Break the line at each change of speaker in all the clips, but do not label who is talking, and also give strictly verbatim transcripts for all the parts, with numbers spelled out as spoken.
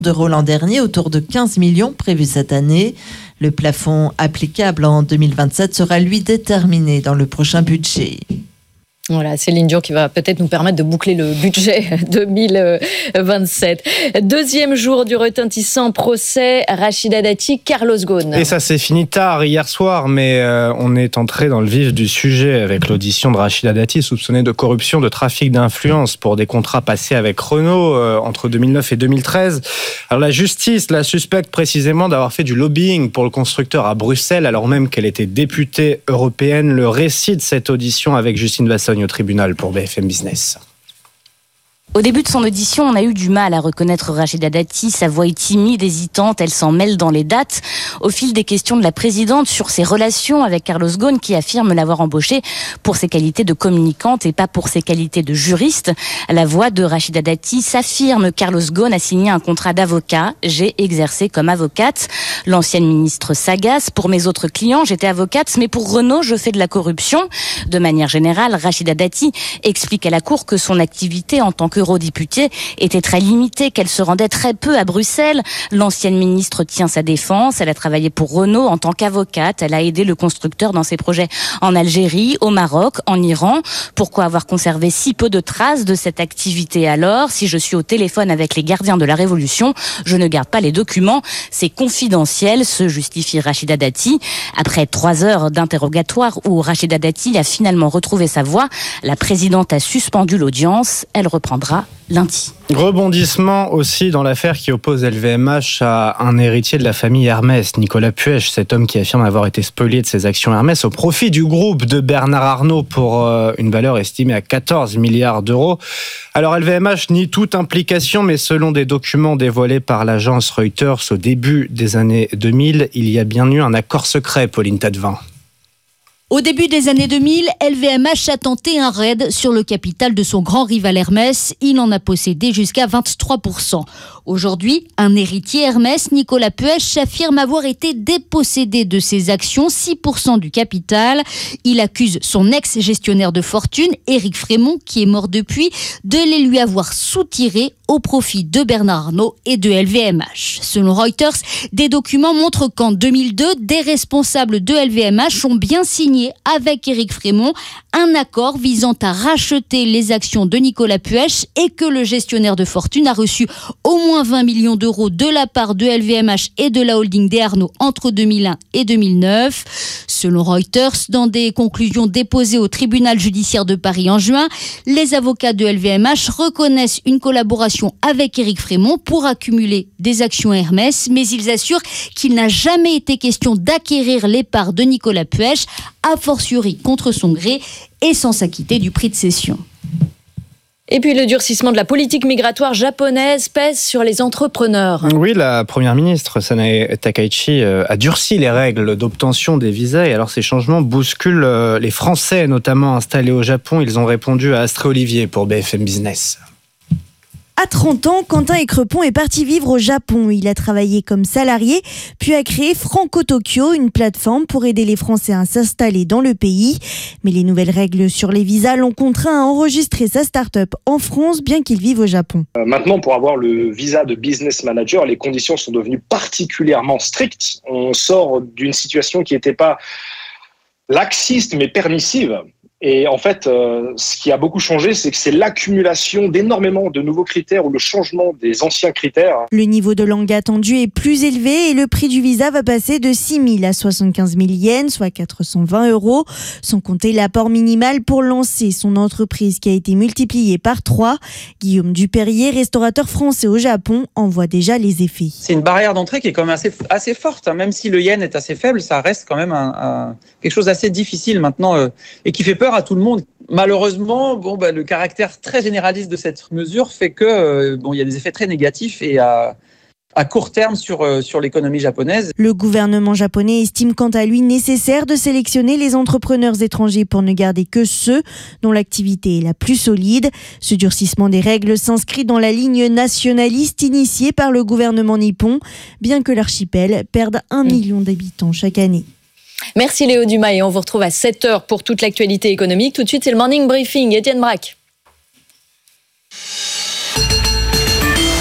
d'euros l'an dernier, autour de quinze millions prévus cette année. Le plafond applicable en deux mille vingt-sept sera lui déterminé dans le prochain budget.
Voilà, Céline Dion qui va peut-être nous permettre de boucler le budget deux mille vingt-sept. Deuxième jour du retentissant procès Rachida Dati, Carlos Ghosn.
Et ça s'est fini tard hier soir, mais euh, on est entré dans le vif du sujet avec l'audition de Rachida Dati, soupçonnée de corruption, de trafic d'influence pour des contrats passés avec Renault euh, entre deux mille neuf et deux mille treize. Alors la justice la suspecte précisément d'avoir fait du lobbying pour le constructeur à Bruxelles, alors même qu'elle était députée européenne. Le récit de cette audition avec Justine Vassogne au tribunal pour B F M Business.
Au début de son audition, on a eu du mal à reconnaître Rachida Dati. Sa voix est timide, hésitante, elle s'en mêle dans les dates. Au fil des questions de la présidente sur ses relations avec Carlos Ghosn, qui affirme l'avoir embauché pour ses qualités de communicante et pas pour ses qualités de juriste, la voix de Rachida Dati s'affirme. Carlos Ghosn a signé un contrat d'avocat. J'ai exercé comme avocate. L'ancienne ministre s'agace. Pour mes autres clients, j'étais avocate, mais pour Renault, je fais de la corruption. De manière générale, Rachida Dati explique à la Cour que son activité en tant que eurodéputée était très limitée, qu'elle se rendait très peu à Bruxelles. L'ancienne ministre tient sa défense. Elle a travaillé pour Renault en tant qu'avocate. Elle a aidé le constructeur dans ses projets en Algérie, au Maroc, en Iran. Pourquoi avoir conservé si peu de traces de cette activité alors? Si je suis au téléphone avec les gardiens de la Révolution, je ne garde pas les documents. C'est confidentiel, se justifie Rachida Dati. Après trois heures d'interrogatoire où Rachida Dati a finalement retrouvé sa voix, la présidente a suspendu l'audience. Elle reprendra lundi.
Rebondissement aussi dans l'affaire qui oppose L V M H à un héritier de la famille Hermès, Nicolas Puech, cet homme qui affirme avoir été spolié de ses actions Hermès au profit du groupe de Bernard Arnault pour une valeur estimée à quatorze milliards d'euros. Alors L V M H nie toute implication, mais selon des documents dévoilés par l'agence Reuters au début des années deux mille, il y a bien eu un accord secret, Pauline Tadevin.
Au début des années deux mille, L V M H a tenté un raid sur le capital de son grand rival Hermès. Il en a possédé jusqu'à vingt-trois pour cent. Aujourd'hui, un héritier Hermès, Nicolas Puech, affirme avoir été dépossédé de ses actions, six pour cent du capital. Il accuse son ex-gestionnaire de fortune, Éric Frémont, qui est mort depuis, de les lui avoir soutirés au profit de Bernard Arnault et de L V M H. Selon Reuters, des documents montrent qu'en deux mille deux, des responsables de L V M H ont bien signé avec Éric Frémont un accord visant à racheter les actions de Nicolas Puech et que le gestionnaire de fortune a reçu au moins vingt millions d'euros de la part de L V M H et de la holding des Arnault entre deux mille un et deux mille neuf. Selon Reuters, dans des conclusions déposées au tribunal judiciaire de Paris en juin, les avocats de L V M H reconnaissent une collaboration avec Éric Frémont pour accumuler des actions Hermès, mais ils assurent qu'il n'a jamais été question d'acquérir les parts de Nicolas Puech, a fortiori contre son gré et sans s'acquitter du prix de cession.
Et puis le durcissement de la politique migratoire japonaise pèse sur les entrepreneurs.
Oui, la première ministre Sanae Takaichi a durci les règles d'obtention des visas et alors ces changements bousculent les Français notamment installés au Japon. Ils ont répondu à Astrée Olivier pour B F M Business.
À trente ans, Quentin Écrepont est parti vivre au Japon. Il a travaillé comme salarié, puis a créé Franco Tokyo, une plateforme pour aider les Français à s'installer dans le pays. Mais les nouvelles règles sur les visas l'ont contraint à enregistrer sa start-up en France, bien qu'il vive au Japon.
Euh, maintenant, pour avoir le visa de business manager, les conditions sont devenues particulièrement strictes. On sort d'une situation qui n'était pas laxiste, mais permissive. Et en fait, euh, ce qui a beaucoup changé, c'est que c'est l'accumulation d'énormément de nouveaux critères ou le changement des anciens critères.
Le niveau de langue attendu est plus élevé et le prix du visa va passer de six mille à soixante-quinze mille yens, soit quatre cent vingt euros, sans compter l'apport minimal pour lancer son entreprise qui a été multiplié par trois. Guillaume Dupérier, restaurateur français au Japon, en voit déjà les effets.
C'est une barrière d'entrée qui est quand même assez, assez forte. Hein. Même si le yen est assez faible, ça reste quand même un, un, quelque chose d'assez difficile maintenant euh, et qui fait peur à tout le monde. Malheureusement, bon, bah, le caractère très généraliste de cette mesure fait que euh, bon, il y a des effets très négatifs et à, à court terme sur, euh, sur l'économie japonaise.
Le gouvernement japonais estime quant à lui nécessaire de sélectionner les entrepreneurs étrangers pour ne garder que ceux dont l'activité est la plus solide. Ce durcissement des règles s'inscrit dans la ligne nationaliste initiée par le gouvernement nippon, bien que l'archipel perde un million d'habitants chaque année.
Merci Léo Dumas et on vous retrouve à sept heures pour toute l'actualité économique. Tout de suite, c'est le Morning Briefing. Étienne Braque.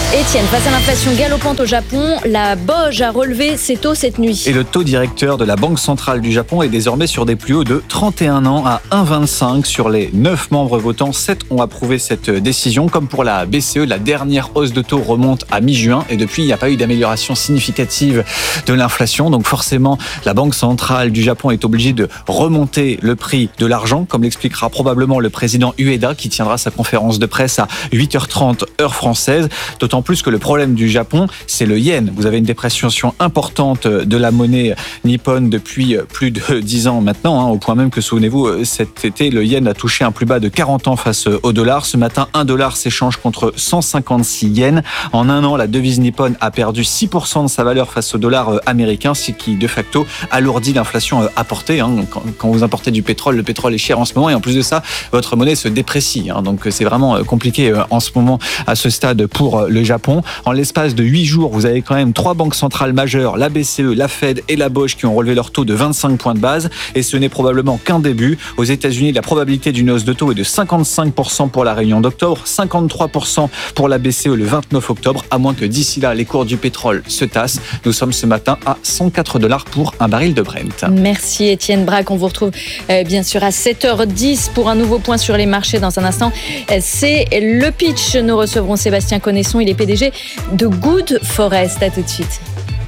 Étienne, face à l'inflation galopante au Japon, la B O J a relevé ses taux cette nuit.
Et le taux directeur de la Banque centrale du Japon est désormais sur des plus hauts de trente et un ans à un virgule vingt-cinq. Sur les neuf membres votants, sept ont approuvé cette décision. Comme pour la B C E, la dernière hausse de taux remonte à mi-juin et depuis, il n'y a pas eu d'amélioration significative de l'inflation. Donc forcément, la Banque centrale du Japon est obligée de remonter le prix de l'argent, comme l'expliquera probablement le président Ueda qui tiendra sa conférence de presse à huit heures trente heure française. D'autant plus que le problème du Japon, c'est le yen. Vous avez une dépréciation importante de la monnaie nippone depuis plus de dix ans maintenant, hein, au point même que, souvenez-vous, cet été, le yen a touché un plus bas de quarante ans face au dollar. Ce matin, un dollar s'échange contre cent cinquante-six yens. En un an, la devise nippone a perdu six pour cent de sa valeur face au dollar américain, ce qui, de facto, alourdit l'inflation apportée. Hein. Quand, quand vous importez du pétrole, le pétrole est cher en ce moment et en plus de ça, votre monnaie se déprécie. Hein. Donc c'est vraiment compliqué en ce moment à ce stade pour le Japon. En l'espace de huit jours, vous avez quand même trois banques centrales majeures, la B C E, la Fed et la B O J, qui ont relevé leur taux de vingt-cinq points de base. Et ce n'est probablement qu'un début. Aux États-Unis, la probabilité d'une hausse de taux est de cinquante-cinq pour cent pour la réunion d'octobre, cinquante-trois pour cent pour la B C E le vingt-neuf octobre, à moins que d'ici là, les cours du pétrole se tassent. Nous sommes ce matin à cent quatre dollars pour un baril de Brent.
Merci Étienne Braque. On vous retrouve euh, bien sûr à sept heures dix pour un nouveau point sur les marchés dans un instant. C'est le pitch. Nous recevrons Sébastien Connesson, il est P D G de Good Forest. À tout de suite.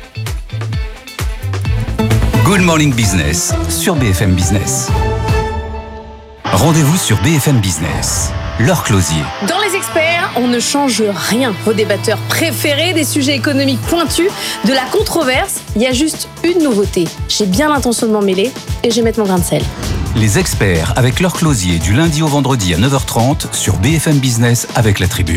Good Morning Business sur B F M Business. Rendez-vous sur B F M Business. L'heure closier.
Dans les experts, on ne change rien. Vos débatteurs préférés, des sujets économiques pointus, de la controverse, il y a juste une nouveauté. J'ai bien l'intention de m'en mêler et je vais mettre mon grain de sel.
Les experts avec l'heure closier du lundi au vendredi à neuf heures trente sur B F M Business avec la Tribune.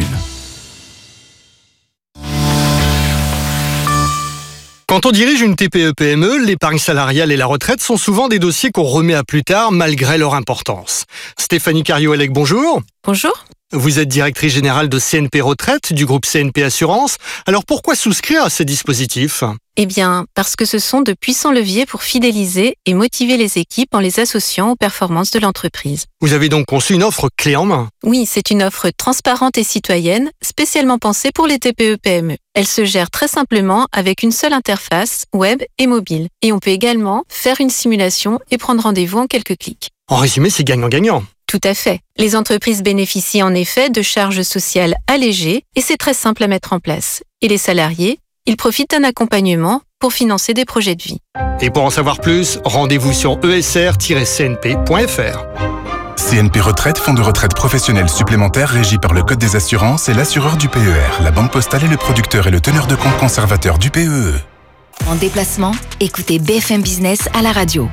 Quand on dirige une T P E P M E, l'épargne salariale et la retraite sont souvent des dossiers qu'on remet à plus tard malgré leur importance. Stéphanie Cario-Elec, bonjour.
Bonjour.
Vous êtes directrice générale de C N P Retraite du groupe C N P Assurance. Alors pourquoi souscrire à ces dispositifs ?
Eh bien, parce que ce sont de puissants leviers pour fidéliser et motiver les équipes en les associant aux performances de l'entreprise.
Vous avez donc conçu une offre clé en main ?
Oui, c'est une offre transparente et citoyenne, spécialement pensée pour les T P E P M E. Elle se gère très simplement avec une seule interface, web et mobile. Et on peut également faire une simulation et prendre rendez-vous en quelques clics.
En résumé, c'est gagnant-gagnant.
Tout à fait. Les entreprises bénéficient en effet de charges sociales allégées et c'est très simple à mettre en place. Et les salariés, ils profitent d'un accompagnement pour financer des projets de vie.
Et pour en savoir plus, rendez-vous sur e s r tiret c n p point f r.
C N P Retraite, fonds de retraite professionnel supplémentaire régi par le Code des assurances et l'assureur du P E R. La Banque Postale est le producteur et le teneur de compte conservateur du P E E.
En déplacement, écoutez B F M Business à la radio.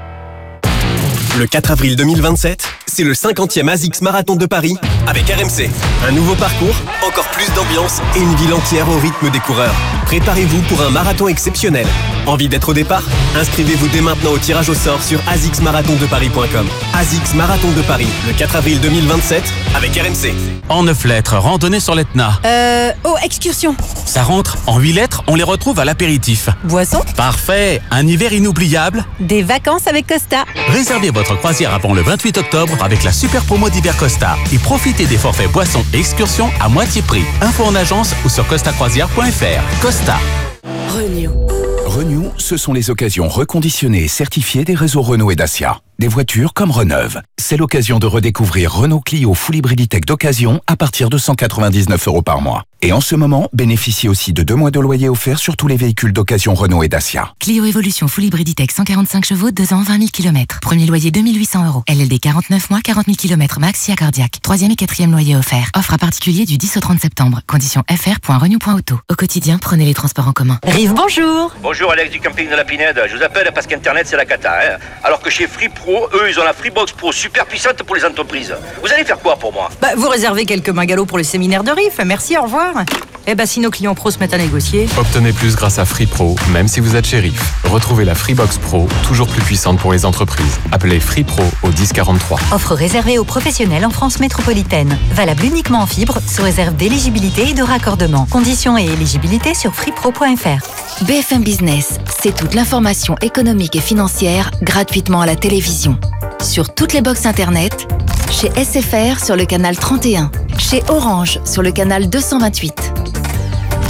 Le quatre avril deux mille vingt-sept, c'est le cinquantième ASICS Marathon de Paris avec R M C. Un nouveau parcours, encore plus d'ambiance et une ville entière au rythme des coureurs. Préparez-vous pour un marathon exceptionnel. Envie d'être au départ ? Inscrivez-vous dès maintenant au tirage au sort sur a s i c s marathon de paris point com. ASICS Marathon de Paris, le quatre avril deux mille vingt-sept avec R M C.
En neuf lettres, randonnée sur l'Etna.
Euh... Oh, excursion.
Ça rentre. En huit lettres, on les retrouve à l'apéritif.
Boisson.
Parfait. Un hiver inoubliable.
Des vacances avec Costa.
Réservez votre croisière avant le vingt-huit octobre avec la super promo d'hiver Costa et profitez des forfaits boissons et excursions à moitié prix. Info en agence ou sur costa croisière point f r. Costa.
Renew.
Renew, ce sont les occasions reconditionnées et certifiées des réseaux Renault et Dacia. Des voitures comme Reneuve. C'est l'occasion de redécouvrir Renault Clio Full Hybrid d'occasion à partir de cent quatre-vingt-dix-neuf euros par mois. Et en ce moment, bénéficiez aussi de deux mois de loyer offert sur tous les véhicules d'occasion Renault et Dacia.
Clio Evolution Full Hybrid cent quarante-cinq chevaux, deux ans, vingt mille kilomètres. Premier loyer deux mille huit cents euros. L L D quarante-neuf mois, quarante mille kilomètres max, si accordiaque. Troisième et quatrième loyer offert. Offre à particulier du dix au trente septembre. Conditions f r point renew point auto. Au quotidien, prenez les transports en commun.
Rive, bonjour.
Bonjour Alex du camping de la Pinède. Je vous appelle parce qu'Internet c'est la cata. Hein. Alors que chez Free Pro, eux ils ont la Freebox Pro super puissante pour les entreprises. Vous allez faire quoi pour moi ?
Bah, vous réservez quelques bungalows pour le séminaire de Riff. Merci, au revoir. Eh ben, si nos clients pros se mettent à négocier.
Obtenez plus grâce à Free Pro, même si vous êtes chez Riff. Retrouvez la Freebox Pro, toujours plus puissante pour les entreprises. Appelez Free Pro au dix quarante-trois.
Offre réservée aux professionnels en France métropolitaine. Valable uniquement en fibre, sous réserve d'éligibilité et de raccordement. Conditions et éligibilité sur freepro point f r.
B F M Business, c'est toute l'information économique et financière gratuitement à la télévision. Sur toutes les box internet, chez S F R sur le canal trente et un, chez Orange sur le canal deux cent vingt-huit.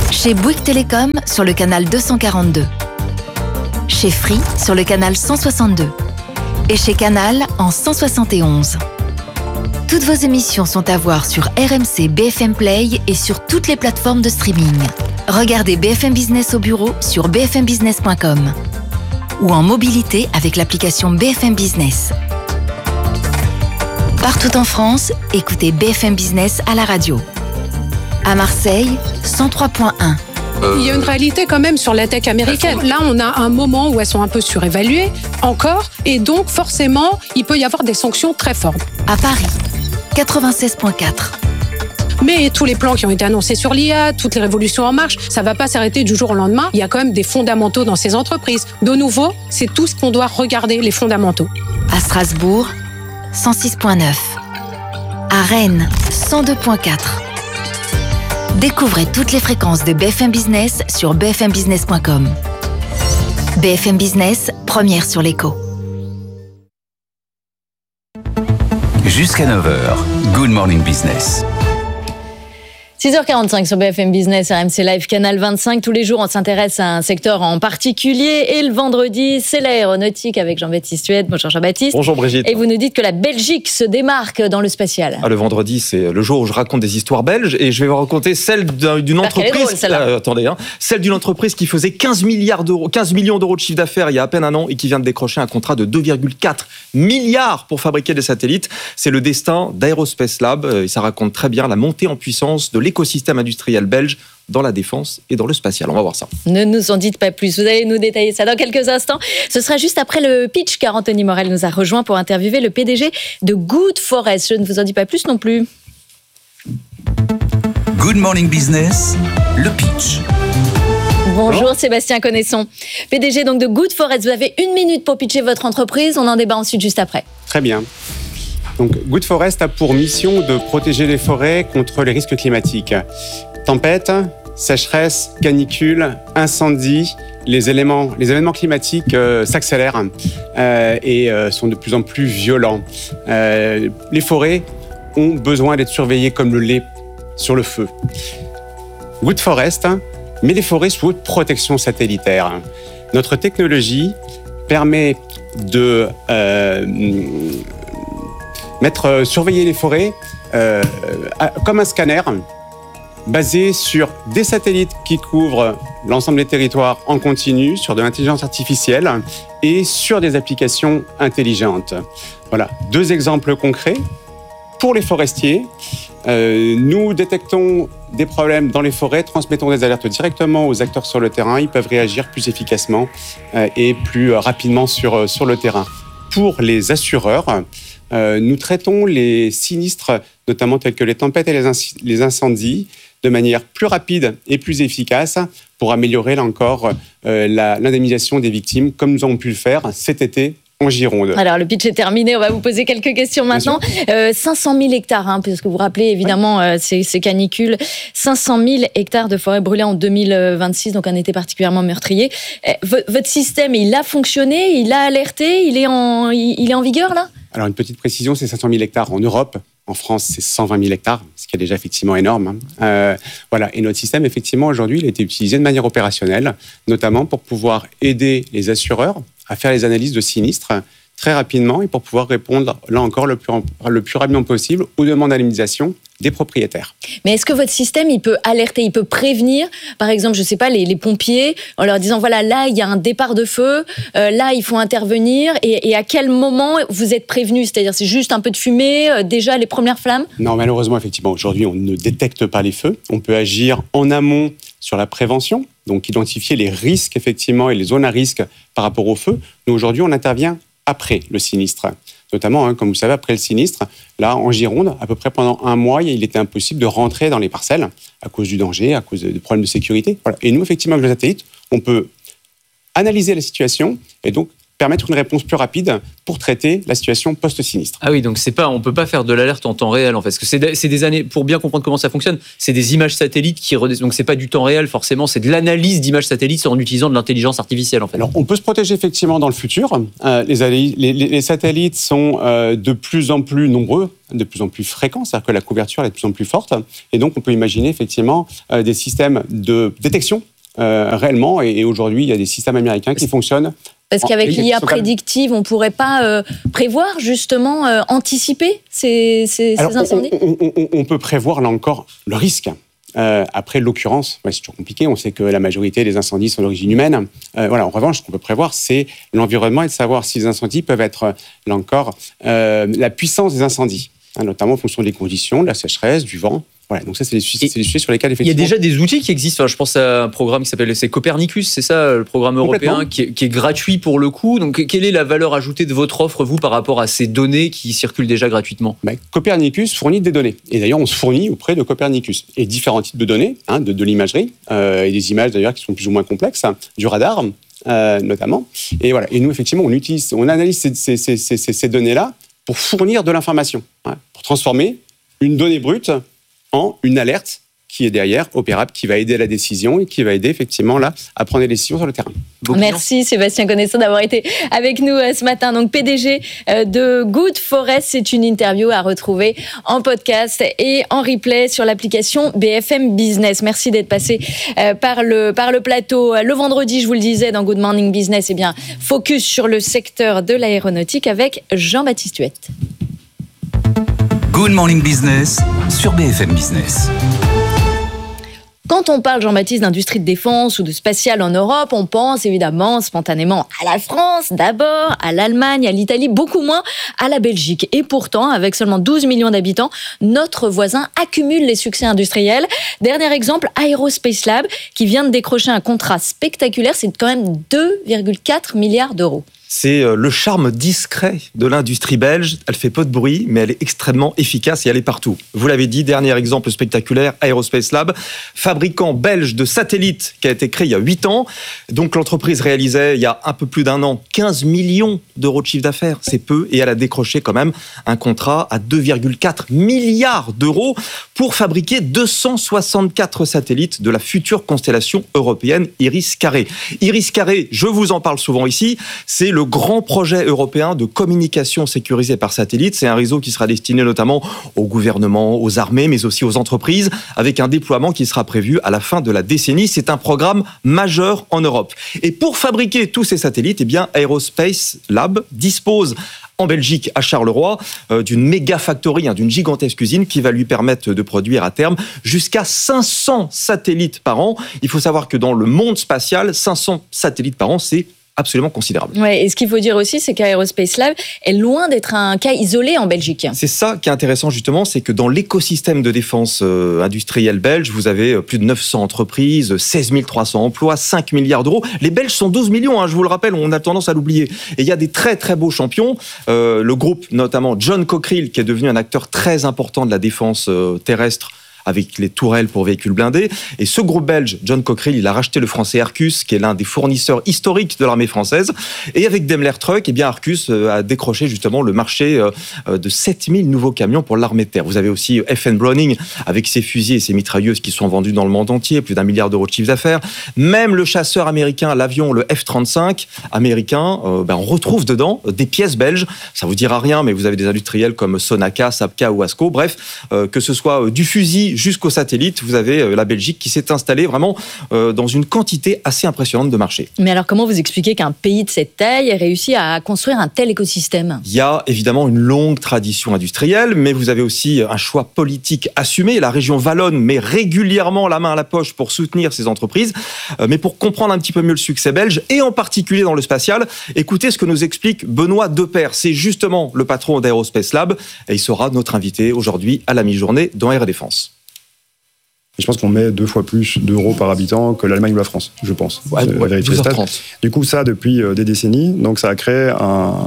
Chez Bouygues Télécom sur le canal deux cent quarante-deux. Chez Free sur le canal cent soixante-deux. Et chez Canal en cent soixante et onze. Toutes vos émissions sont à voir sur R M C B F M Play et sur toutes les plateformes de streaming. Regardez B F M Business au bureau sur b f m business point com ou en mobilité avec l'application B F M Business. Partout en France, écoutez B F M Business à la radio. À Marseille, cent trois point un.
Il y a une réalité quand même sur la tech américaine. Là, on a un moment où elles sont un peu surévaluées, encore, et donc forcément, il peut y avoir des sanctions très fortes.
À Paris, quatre-vingt-seize point quatre.
Mais tous les plans qui ont été annoncés sur l'I A, toutes les révolutions en marche, ça ne va pas s'arrêter du jour au lendemain. Il y a quand même des fondamentaux dans ces entreprises. De nouveau, c'est tout ce qu'on doit regarder, les fondamentaux.
À Strasbourg, cent six point neuf. À Rennes, cent deux point quatre. Découvrez toutes les fréquences de B F M Business sur b f m business point com. B F M Business, première sur l'écho.
Jusqu'à neuf heures, Good Morning Business.
six heures quarante-cinq sur B F M Business, R M C Live, Canal vingt-cinq. Tous les jours, on s'intéresse à un secteur en particulier. Et le vendredi, c'est l'aéronautique avec Jean-Baptiste Huette. Bonjour Jean-Baptiste.
Bonjour Brigitte.
Et vous nous dites que la Belgique se démarque dans le spatial.
Ah, le vendredi, c'est le jour où je raconte des histoires belges. Et je vais vous raconter celle d'une entreprise.
Drôle, celle-là.
Euh, attendez, hein, celle d'une entreprise qui faisait quinze milliards d'euros, quinze millions d'euros de chiffre d'affaires il y a à peine un an et qui vient de décrocher un contrat de deux virgule quatre milliards pour fabriquer des satellites. C'est le destin d'Aerospace Lab. Et ça raconte très bien la montée en puissance de l'écosystème industriel belge dans la défense et dans le spatial. On va voir ça.
Ne nous en dites pas plus. Vous allez nous détailler ça dans quelques instants. Ce sera juste après le pitch, car Anthony Morel nous a rejoint pour interviewer le P D G de Good Forest. Je ne vous en dis pas plus non plus.
Good Morning Business, le pitch.
Bonjour Sébastien Connesson, P D G donc de Good Forest. Vous avez une minute pour pitcher votre entreprise. On en débat ensuite juste après.
Très bien. Donc, Good Forest a pour mission de protéger les forêts contre les risques climatiques. Tempêtes, sécheresse, canicule, incendie, les éléments, les événements climatiques euh, s'accélèrent euh, et euh, sont de plus en plus violents. Euh, les forêts ont besoin d'être surveillées comme le lait sur le feu. Good Forest met les forêts sous haute protection satellitaire. Notre technologie permet de euh, mettre, euh, surveiller les forêts euh, comme un scanner basé sur des satellites qui couvrent l'ensemble des territoires en continu, sur de l'intelligence artificielle et sur des applications intelligentes. Voilà, deux exemples concrets. Pour les forestiers, euh, nous détectons des problèmes dans les forêts, transmettons des alertes directement aux acteurs sur le terrain. Ils peuvent réagir plus efficacement euh, et plus rapidement sur, sur le terrain. Pour les assureurs, euh, nous traitons les sinistres, notamment tels que les tempêtes et les, inc- les incendies, de manière plus rapide et plus efficace pour améliorer là encore euh, la, l'indemnisation des victimes, comme nous avons pu le faire cet été en Gironde.
Alors, le pitch est terminé. On va vous poser quelques questions maintenant. Euh, cinq cent mille hectares, hein, puisque vous vous rappelez évidemment euh, ces, ces canicules. cinq cent mille hectares de forêt brûlée en deux mille vingt-six, donc un été particulièrement meurtrier. Euh, votre système, il a fonctionné, il a alerté, il est en, il, il est en vigueur là ?
Alors, une petite précision, c'est cinq cent mille hectares en Europe. En France, c'est cent vingt mille hectares, ce qui est déjà effectivement énorme. Hein. Euh, voilà. Et notre système, effectivement, aujourd'hui, il a été utilisé de manière opérationnelle, notamment pour pouvoir aider les assureurs à faire les analyses de sinistres très rapidement et pour pouvoir répondre, là encore, le plus, le plus rapidement possible aux demandes d'indemnisation des propriétaires.
Mais est-ce que votre système, il peut alerter, il peut prévenir, par exemple, je ne sais pas, les, les pompiers, en leur disant, voilà, là, il y a un départ de feu, euh, là, il faut intervenir, et, et à quel moment vous êtes prévenu ? C'est-à-dire, c'est juste un peu de fumée, euh, déjà les premières flammes ?
Non, malheureusement, effectivement, aujourd'hui, on ne détecte pas les feux. On peut agir en amont sur la prévention, donc identifier les risques, effectivement, et les zones à risque par rapport au feu. Nous, aujourd'hui, on intervient après le sinistre. Notamment, hein, comme vous savez, après le sinistre, là, en Gironde, à peu près pendant un mois, il était impossible de rentrer dans les parcelles à cause du danger, à cause de problèmes de sécurité. Voilà. Et nous, effectivement, avec le satellite, on peut analyser la situation et donc permettre une réponse plus rapide pour traiter la situation post-sinistre.
Ah oui, donc c'est pas, on peut pas faire de l'alerte en temps réel en fait, parce que c'est des, c'est des années, pour bien comprendre comment ça fonctionne, c'est des images satellites qui redescendent, donc c'est pas du temps réel forcément, c'est de l'analyse d'images satellites en utilisant de l'intelligence artificielle en fait.
Alors on peut se protéger effectivement dans le futur. Euh, les, les, les satellites sont euh, de plus en plus nombreux, de plus en plus fréquents, c'est-à-dire que la couverture est de plus en plus forte, et donc on peut imaginer effectivement euh, des systèmes de détection euh, réellement, et, et aujourd'hui il y a des systèmes américains qui fonctionnent.
Parce qu'avec l'I A prédictive, on ne pourrait pas euh, prévoir, justement, euh, anticiper ces, ces,
Alors,
ces incendies
on, on, on, on peut prévoir, là encore, le risque. Euh, après, l'occurrence, ouais, c'est toujours compliqué. On sait que la majorité des incendies sont d'origine humaine. Euh, voilà, en revanche, ce qu'on peut prévoir, c'est l'environnement et de savoir si les incendies peuvent être, là encore, euh, la puissance des incendies, hein, notamment en fonction des conditions, de la sécheresse, du vent. Voilà, donc ça, c'est les, c'est les sujets sur lesquels, effectivement...
Il y a déjà des outils qui existent. Enfin, je pense à un programme qui s'appelle c'est Copernicus, c'est ça, le programme européen, qui est, qui est gratuit pour le coup. Donc, quelle est la valeur ajoutée de votre offre, vous, par rapport à ces données qui circulent déjà gratuitement ?
Ben, Copernicus fournit des données. Et d'ailleurs, on se fournit auprès de Copernicus. Et différents types de données, hein, de, de l'imagerie, euh, et des images d'ailleurs qui sont plus ou moins complexes, hein, du radar, euh, notamment. Et voilà. Et nous, effectivement, on utilise, on analyse ces, ces, ces, ces, ces données-là pour fournir de l'information, hein, pour transformer une donnée brute en une alerte qui est derrière, opérable, qui va aider à la décision et qui va aider effectivement là à prendre des décisions sur le terrain.
Beaucoup Merci Sébastien Connaisson d'avoir été avec nous ce matin. Donc P D G de Good Forest, c'est une interview à retrouver en podcast et en replay sur l'application B F M Business. Merci d'être passé par le, par le plateau. Le vendredi, je vous le disais, dans Good Morning Business, eh bien, focus sur le secteur de l'aéronautique avec Jean-Baptiste Huette.
Good Morning Business sur B F M Business.
Quand on parle, Jean-Baptiste, d'industrie de défense ou de spatial en Europe, on pense évidemment spontanément à la France d'abord, à l'Allemagne, à l'Italie, beaucoup moins à la Belgique. Et pourtant, avec seulement douze millions d'habitants, notre voisin accumule les succès industriels. Dernier exemple, Aerospace Lab, qui vient de décrocher un contrat spectaculaire, c'est quand même deux virgule quatre milliards d'euros.
C'est le charme discret de l'industrie belge. Elle fait peu de bruit, mais elle est extrêmement efficace et elle est partout. Vous l'avez dit, dernier exemple spectaculaire, Aerospace Lab, fabricant belge de satellites qui a été créé il y a huit ans. Donc l'entreprise réalisait il y a un peu plus d'un an quinze millions d'euros de chiffre d'affaires. C'est peu et elle a décroché quand même un contrat à deux virgule quatre milliards d'euros pour fabriquer deux cent soixante-quatre satellites de la future constellation européenne Iris-Carré. Iris-Carré, je vous en parle souvent ici, c'est le grand projet européen de communication sécurisée par satellite. C'est un réseau qui sera destiné notamment au gouvernement, aux armées, mais aussi aux entreprises, avec un déploiement qui sera prévu à la fin de la décennie. C'est un programme majeur en Europe. Et pour fabriquer tous ces satellites, eh bien, Aerospace Lab dispose en Belgique, à Charleroi, euh, d'une méga factory, hein, d'une gigantesque usine qui va lui permettre de produire à terme jusqu'à cinq cents satellites par an. Il faut savoir que dans le monde spatial, cinq cents satellites par an, c'est absolument considérable.
Ouais, et ce qu'il faut dire aussi, c'est qu'Aerospace Lab est loin d'être un cas isolé en Belgique.
C'est ça qui est intéressant justement, c'est que dans l'écosystème de défense euh, industrielle belge, vous avez plus de neuf cents entreprises, seize mille trois cents emplois, cinq milliards d'euros. Les Belges sont douze millions, hein, je vous le rappelle, on a tendance à l'oublier. Et il y a des très très beaux champions. Euh, le groupe notamment John Cockerill, qui est devenu un acteur très important de la défense euh, terrestre, avec les tourelles pour véhicules blindés. Et ce groupe belge, John Cockerill, il a racheté le français Arcus, qui est l'un des fournisseurs historiques de l'armée française. Et avec Daimler Truck, eh bien Arcus a décroché justement le marché de sept mille nouveaux camions pour l'armée de terre. Vous avez aussi F N Browning, avec ses fusils et ses mitrailleuses qui sont vendus dans le monde entier, plus d'un milliard d'euros de chiffre d'affaires. Même le chasseur américain, l'avion, le F trente-cinq américain, euh, ben on retrouve dedans des pièces belges. Ça vous dira rien, mais vous avez des industriels comme Sonaca, Sapka ou Asco. Bref, euh, que ce soit du fusil jusqu'au satellite, vous avez la Belgique qui s'est installée vraiment dans une quantité assez impressionnante de marchés.
Mais alors comment vous expliquez qu'un pays de cette taille ait réussi à construire un tel écosystème ?
Il y a évidemment une longue tradition industrielle, mais vous avez aussi un choix politique assumé. La région Wallonne met régulièrement la main à la poche pour soutenir ces entreprises. Mais pour comprendre un petit peu mieux le succès belge, et en particulier dans le spatial, écoutez ce que nous explique Benoît Deper. C'est justement le patron d'Aerospace Lab, et il sera notre invité aujourd'hui à la mi-journée dans Air et Défense.
Je pense qu'on met deux fois plus d'euros par habitant que l'Allemagne ou la France, je pense.
Ouais, ouais, douze heures trente.
Du coup, ça depuis des décennies, donc ça a créé un,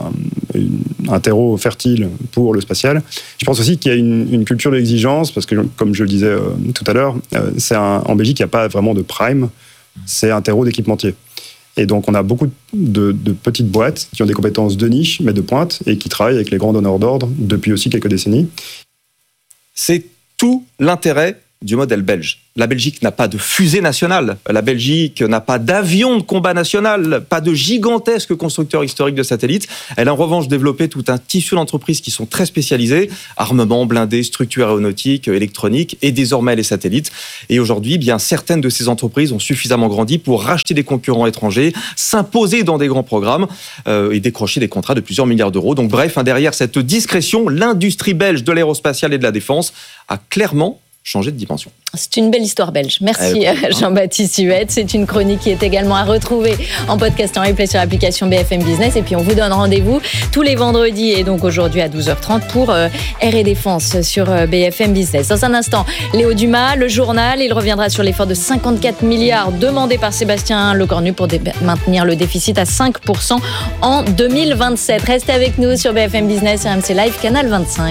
un terreau fertile pour le spatial. Je pense aussi qu'il y a une, une culture de l'exigence, parce que comme je le disais euh, tout à l'heure, euh, c'est un, en Belgique, il n'y a pas vraiment de prime, c'est un terreau d'équipementier. Et donc, on a beaucoup de, de petites boîtes qui ont des compétences de niche, mais de pointe, et qui travaillent avec les grands donneurs d'ordre depuis aussi quelques décennies.
C'est tout l'intérêt du modèle belge. La Belgique n'a pas de fusée nationale, la Belgique n'a pas d'avion de combat national, pas de gigantesque constructeur historique de satellites. Elle a en revanche développé tout un tissu d'entreprises qui sont très spécialisées, armement, blindés, structures aéronautiques, électroniques et désormais les satellites. Et aujourd'hui, eh bien certaines de ces entreprises ont suffisamment grandi pour racheter des concurrents étrangers, s'imposer dans des grands programmes euh, et décrocher des contrats de plusieurs milliards d'euros. Donc bref, hein, derrière cette discrétion, l'industrie belge de l'aérospatiale et de la défense a clairement changer de dimension.
C'est une belle histoire belge. Merci euh, Jean-Baptiste Huette. C'est une chronique qui est également à retrouver en podcast en replay sur l'application B F M Business. Et puis on vous donne rendez-vous tous les vendredis et donc aujourd'hui à douze heures trente pour euh, R et Défense sur euh, B F M Business. Dans un instant, Léo Dumas, le journal. Il reviendra sur l'effort de cinquante-quatre milliards demandé par Sébastien Lecornu pour dé- maintenir le déficit à cinq pour cent en deux mille vingt-sept. Restez avec nous sur B F M Business et R M C Live, canal vingt-cinq.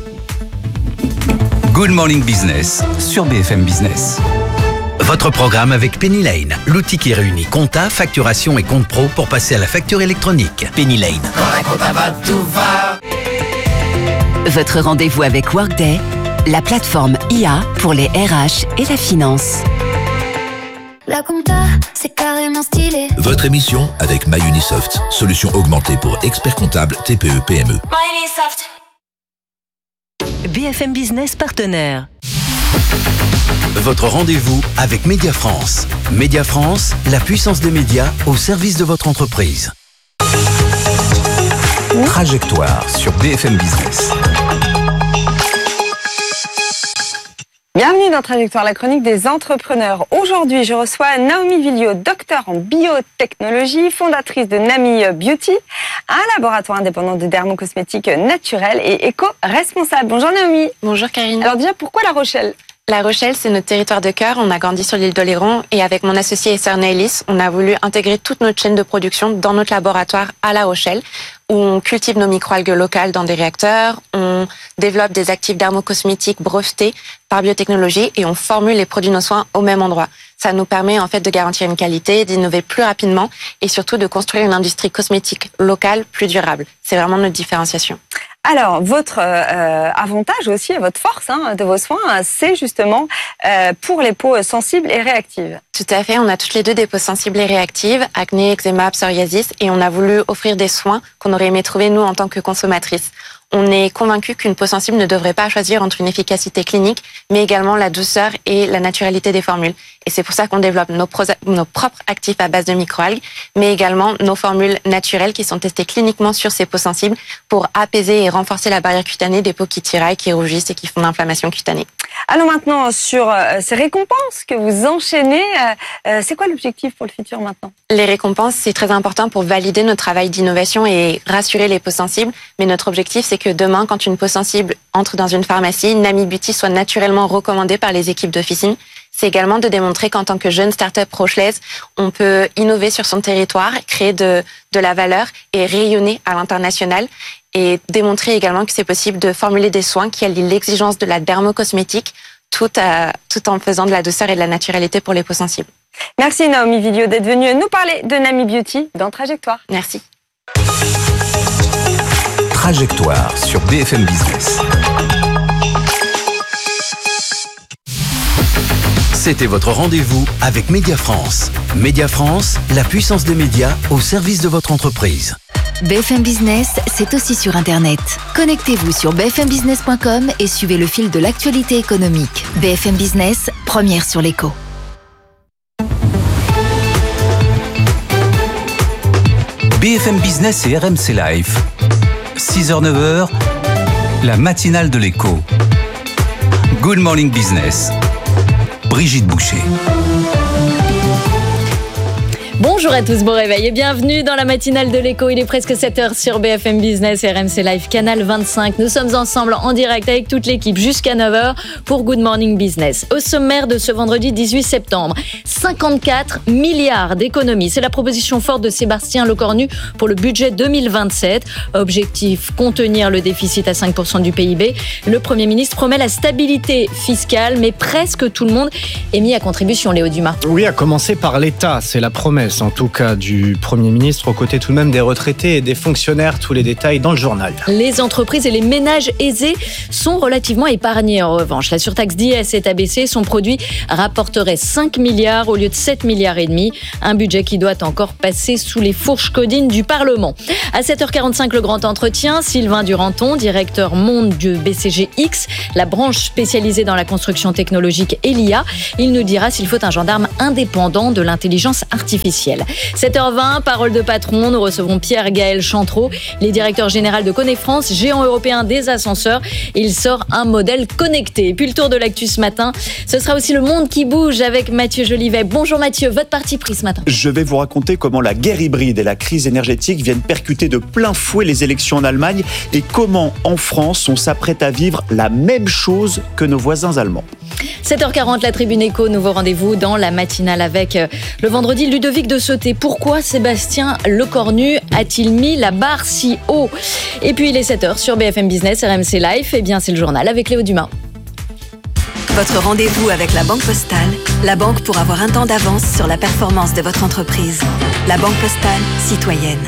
Good Morning Business sur B F M Business. Votre programme avec Penny Lane, l'outil qui réunit compta, facturation et compte pro pour passer à la facture électronique. Penny Lane.
Votre rendez-vous avec Workday, la plateforme I A pour les R H et la finance.
La compta, c'est carrément stylé.
Votre émission avec MyUnisoft, solution augmentée pour experts comptables T P E P M E.
MyUnisoft.
B F M Business partenaire.
Votre rendez-vous avec Média France. Média France, la puissance des médias au service de votre entreprise. Trajectoire sur B F M Business.
Bienvenue dans Trajectoire, la chronique des entrepreneurs. Aujourd'hui, je reçois Naomi Villio, docteur en biotechnologie, fondatrice de Nami Beauty, un laboratoire indépendant de dermocosmétiques naturels et éco-responsable. Bonjour Naomi.
Bonjour Karine.
Alors déjà, pourquoi La Rochelle ?
La Rochelle, c'est notre territoire de cœur. On a grandi sur l'île d'Oléron et avec mon associé Esther Neilis, on a voulu intégrer toute notre chaîne de production dans notre laboratoire à La Rochelle, où on cultive nos microalgues locales dans des réacteurs, on développe des actifs dermocosmétiques brevetés par biotechnologie et on formule les produits de nos soins au même endroit. Ça nous permet en fait de garantir une qualité, d'innover plus rapidement et surtout de construire une industrie cosmétique locale plus durable. C'est vraiment notre différenciation.
Alors, votre euh, avantage aussi, votre force hein, de vos soins, c'est justement euh, pour les peaux sensibles et réactives.
Tout à fait, on a toutes les deux des peaux sensibles et réactives, acné, eczéma, psoriasis, et on a voulu offrir des soins qu'on aurait aimé trouver nous en tant que consommatrices. On est convaincu qu'une peau sensible ne devrait pas choisir entre une efficacité clinique, mais également la douceur et la naturalité des formules. Et c'est pour ça qu'on développe nos, pro- nos propres actifs à base de microalgues, mais également nos formules naturelles qui sont testées cliniquement sur ces peaux sensibles pour apaiser et renforcer la barrière cutanée des peaux qui tiraillent, qui rougissent et qui font l'inflammation cutanée.
Allons maintenant sur euh, ces récompenses que vous enchaînez. Euh, euh, c'est quoi l'objectif pour le futur maintenant ?
Les récompenses, c'est très important pour valider notre travail d'innovation et rassurer les peaux sensibles. Mais notre objectif, c'est que demain, quand une peau sensible entre dans une pharmacie, Nami Beauty soit naturellement recommandée par les équipes d'officine. C'est également de démontrer qu'en tant que jeune start-up rochelaise, on peut innover sur son territoire, créer de, de la valeur et rayonner à l'international. Et démontrer également que c'est possible de formuler des soins qui allient l'exigence de la dermocosmétique tout, à, tout en faisant de la douceur et de la naturalité pour les peaux sensibles.
Merci Naomi Villio d'être venue nous parler de Nami Beauty dans Trajectoire.
Merci.
Trajectoire sur B F M Business. C'était votre rendez-vous avec Média France. Média France, la puissance des médias au service de votre entreprise.
B F M Business, c'est aussi sur Internet. Connectez-vous sur b f m business point com et suivez le fil de l'actualité économique. B F M Business, première sur l'écho.
B F M Business et R M C Live. six heures neuf heures, la matinale de l'écho. Good Morning Business. Brigitte Boucher.
Bonjour à tous, bon réveil et bienvenue dans la matinale de l'écho. Il est presque sept heures sur B F M Business et R M C Live, canal vingt-cinq. Nous sommes ensemble en direct avec toute l'équipe jusqu'à neuf heures pour Good Morning Business. Au sommaire de ce vendredi dix-huit septembre, cinquante-quatre milliards d'économies. C'est la proposition forte de Sébastien Lecornu pour le budget deux mille vingt-sept. Objectif, contenir le déficit à cinq pour cent du P I B. Le Premier ministre promet la stabilité fiscale, mais presque tout le monde est mis à contribution, Léo Dumas.
Oui, à commencer par l'État, c'est la promesse
promesses, en tout cas, du Premier ministre, aux côtés tout de même des retraités et des fonctionnaires. Tous les détails dans le journal.
Les entreprises et les ménages aisés sont relativement épargnés en revanche. La surtaxe d'I S est abaissée. Son produit rapporterait cinq milliards au lieu de sept milliards et demi. Un budget qui doit encore passer sous les fourches codines du Parlement. À sept heures quarante-cinq, le grand entretien. Sylvain Duranton, directeur monde du B C G X, la branche spécialisée dans la construction technologique et l'I A. Il nous dira s'il faut un gendarme indépendant de l'intelligence artificielle. sept heures vingt, parole de patron. Nous recevrons Pierre-Gaël Chantreau. Il est directeur général de Connaissance, géant européen des ascenseurs. Il sort un modèle connecté. Et puis le tour de l'actu ce matin, ce sera aussi le monde qui bouge avec Mathieu Jolivet. Bonjour Mathieu, votre parti pris ce matin.
Je vais vous raconter comment la guerre hybride et la crise énergétique viennent percuter de plein fouet les élections en Allemagne et comment en France on s'apprête à vivre la même chose que nos voisins allemands.
sept heures quarante, la Tribune Éco, nouveau rendez-vous dans la matinale avec le vendredi Ludovic de Sauté. Pourquoi Sébastien Lecornu a-t-il mis la barre si haut? Et puis il est sept heures sur B F M Business, R M C Life. Eh bien c'est le journal avec Léo Dumas.
Votre rendez-vous avec la Banque Postale, la banque pour avoir un temps d'avance sur la performance de votre entreprise. La Banque Postale, citoyenne.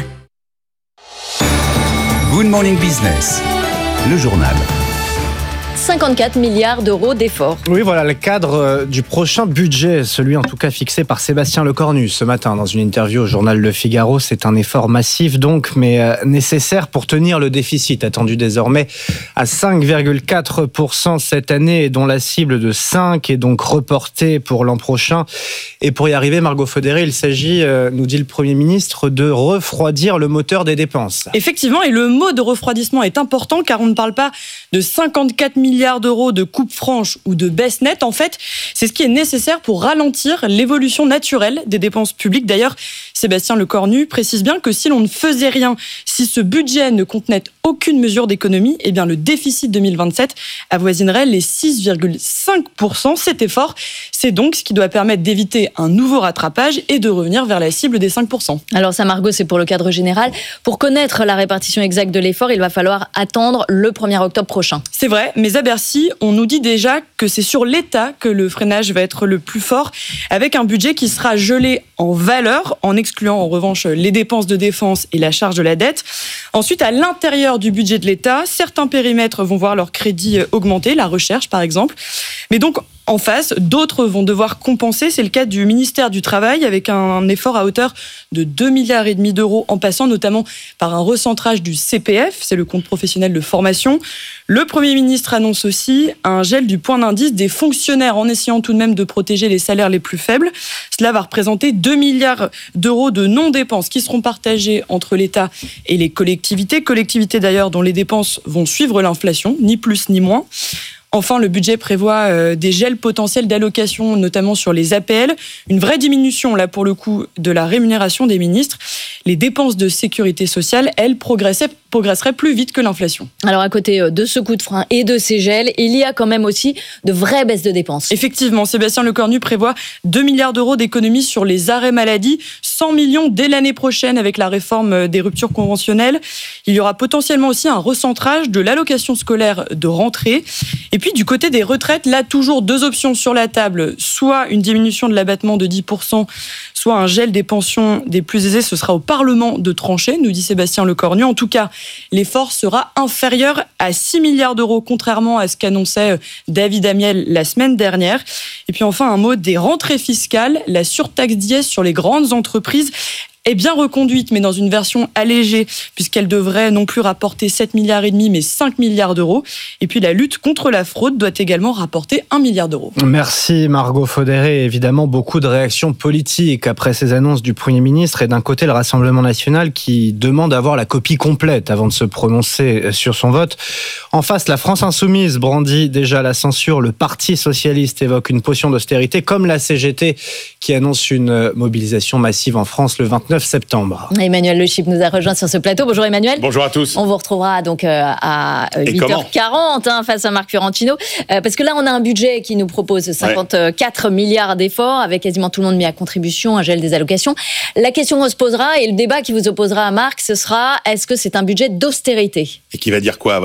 Good Morning Business, le journal.
cinquante-quatre milliards d'euros d'efforts.
Oui, voilà le cadre du prochain budget, celui en tout cas fixé par Sébastien Lecornu ce matin dans une interview au journal Le Figaro. C'est un effort massif donc, mais nécessaire pour tenir le déficit attendu désormais à cinq virgule quatre pour cent cette année et dont la cible de cinq est donc reportée pour l'an prochain. Et pour y arriver, Margot Faudéré, il s'agit, nous dit le Premier ministre, de refroidir le moteur des dépenses.
Effectivement, et le mot de refroidissement est important car on ne parle pas de cinquante-quatre milliards d'euros de coupe franche ou de baisse nette. En fait, c'est ce qui est nécessaire pour ralentir l'évolution naturelle des dépenses publiques. D'ailleurs, Sébastien Lecornu précise bien que si l'on ne faisait rien, si ce budget ne contenait aucune mesure d'économie, eh bien le déficit deux mille vingt-sept avoisinerait les six virgule cinq pour cent. Cet effort, c'est donc ce qui doit permettre d'éviter un nouveau rattrapage et de revenir vers la cible des cinq pour cent.
Alors ça, Margot, c'est pour le cadre général. Pour connaître la répartition exacte de l'effort, il va falloir attendre le premier octobre prochain.
C'est vrai, mais à Bercy, on nous dit déjà que c'est sur l'État que le freinage va être le plus fort, avec un budget qui sera gelé en valeur, en excluant en revanche les dépenses de défense et la charge de la dette. Ensuite, à l'intérieur du budget de l'État, certains périmètres vont voir leur crédit augmenter, la recherche par exemple. Mais donc, en face, d'autres vont devoir compenser. C'est le cas du ministère du Travail avec un effort à hauteur de deux milliards et demi d'euros en passant notamment par un recentrage du C P F, c'est le compte professionnel de formation. Le Premier ministre annonce aussi un gel du point d'indice des fonctionnaires en essayant tout de même de protéger les salaires les plus faibles. Cela va représenter deux milliards d'euros de non-dépenses qui seront partagés entre l'État et les collectivités. Collectivités d'ailleurs dont les dépenses vont suivre l'inflation, ni plus ni moins. Enfin, le budget prévoit euh, des gels potentiels d'allocations, notamment sur les A P L. Une vraie diminution, là, pour le coup, de la rémunération des ministres. Les dépenses de sécurité sociale, elles, progressaient, progresseraient plus vite que l'inflation.
Alors, à côté de ce coup de frein et de ces gels, il y a quand même aussi de vraies baisses de dépenses.
Effectivement, Sébastien Lecornu prévoit deux milliards d'euros d'économies sur les arrêts maladie, cent millions dès l'année prochaine avec la réforme des ruptures conventionnelles. Il y aura potentiellement aussi un recentrage de l'allocation scolaire de rentrée. Et puis, du côté des retraites, là, toujours deux options sur la table. Soit une diminution de l'abattement de dix pour cent, soit un gel des pensions des plus aisés. Ce sera au Parlement de trancher, nous dit Sébastien Lecornu. En tout cas, l'effort sera inférieur à six milliards d'euros, contrairement à ce qu'annonçait David Amiel la semaine dernière. Et puis enfin, un mot des rentrées fiscales. La surtaxe d'I S sur les grandes entreprises est bien reconduite, mais dans une version allégée, puisqu'elle devrait non plus rapporter sept milliards et demi, mais cinq milliards d'euros. Et puis la lutte contre la fraude doit également rapporter un milliard d'euros.
Merci Margot Faudéré. Évidemment, beaucoup de réactions politiques après ces annonces du Premier ministre et d'un côté le Rassemblement national qui demande d'avoir la copie complète avant de se prononcer sur son vote. En face, la France insoumise brandit déjà la censure. Le Parti socialiste évoque une potion d'austérité, comme la C G T qui annonce une mobilisation massive en France le vingt-neuf septembre.
Emmanuel Le Chip nous a rejoint sur ce plateau. Bonjour Emmanuel.
Bonjour à tous.
On vous retrouvera donc à huit heures quarante hein, face à Marc Fiorentino. Euh, parce que là, on a un budget qui nous propose cinquante-quatre ouais. milliards d'efforts avec quasiment tout le monde mis à contribution, un gel des allocations. La question qu'on se posera et le débat qui vous opposera à Marc, ce sera est-ce que c'est un budget d'austérité ?
Et qui va dire quoi à votre avis ?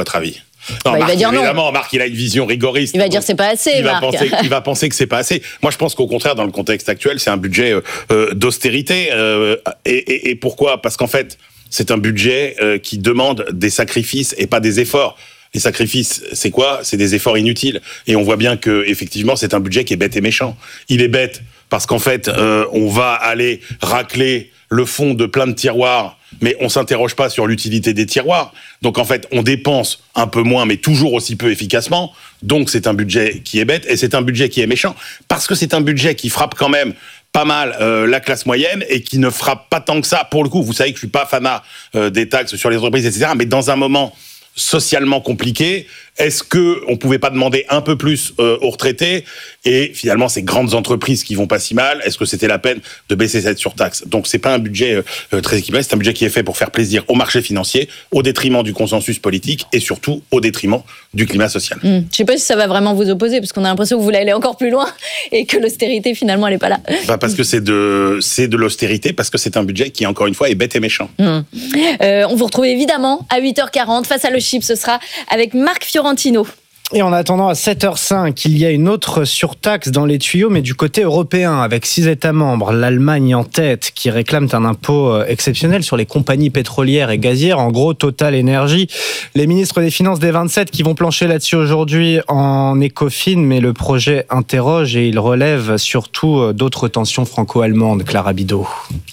Non,
bah,
Marc,
il va dire non.
évidemment, Marc, il a une vision rigoriste.
Il va dire c'est pas assez,
il va
Marc.
penser, il va penser que c'est pas assez. Moi, je pense qu'au contraire, dans le contexte actuel, c'est un budget euh, d'austérité. Euh, et, et, et pourquoi ? Parce qu'en fait, c'est un budget euh, qui demande des sacrifices et pas des efforts. Les sacrifices, c'est quoi ? C'est des efforts inutiles. Et on voit bien que, effectivement, c'est un budget qui est bête et méchant. Il est bête parce qu'en fait, euh, on va aller racler le fond de plein de tiroirs, mais on s'interroge pas sur l'utilité des tiroirs. Donc en fait, on dépense un peu moins, mais toujours aussi peu efficacement. Donc c'est un budget qui est bête et c'est un budget qui est méchant parce que c'est un budget qui frappe quand même pas mal euh, la classe moyenne et qui ne frappe pas tant que ça. Pour le coup, vous savez que je suis pas fanat euh, des taxes sur les entreprises, et cetera. Mais dans un moment socialement compliqué, est-ce que on pouvait pas demander un peu plus euh, aux retraités et finalement ces grandes entreprises qui vont pas si mal, est-ce que c'était la peine de baisser cette surtaxe ? Donc c'est pas un budget euh, très équilibré, c'est un budget qui est fait pour faire plaisir au marché financier, au détriment du consensus politique et surtout au détriment du climat social.
Mmh. Je sais pas si ça va vraiment vous opposer parce qu'on a l'impression que vous voulez aller encore plus loin et que l'austérité finalement elle est pas là.
Bah parce que c'est de c'est de l'austérité, parce que c'est un budget qui encore une fois est bête et méchant.
Mmh. Euh, on vous retrouve évidemment à huit heures quarante face à le Chip, ce sera avec Marc Fiorentino.
Et en attendant, à sept heures cinq, il y a une autre surtaxe dans les tuyaux, mais du côté européen, avec six États membres, l'Allemagne en tête, qui réclament un impôt exceptionnel sur les compagnies pétrolières et gazières, en gros Total Energy. Les ministres des Finances des vingt-sept qui vont plancher là-dessus aujourd'hui en Ecofin, mais le projet interroge et il relève surtout d'autres tensions franco-allemandes. Clara Bidot.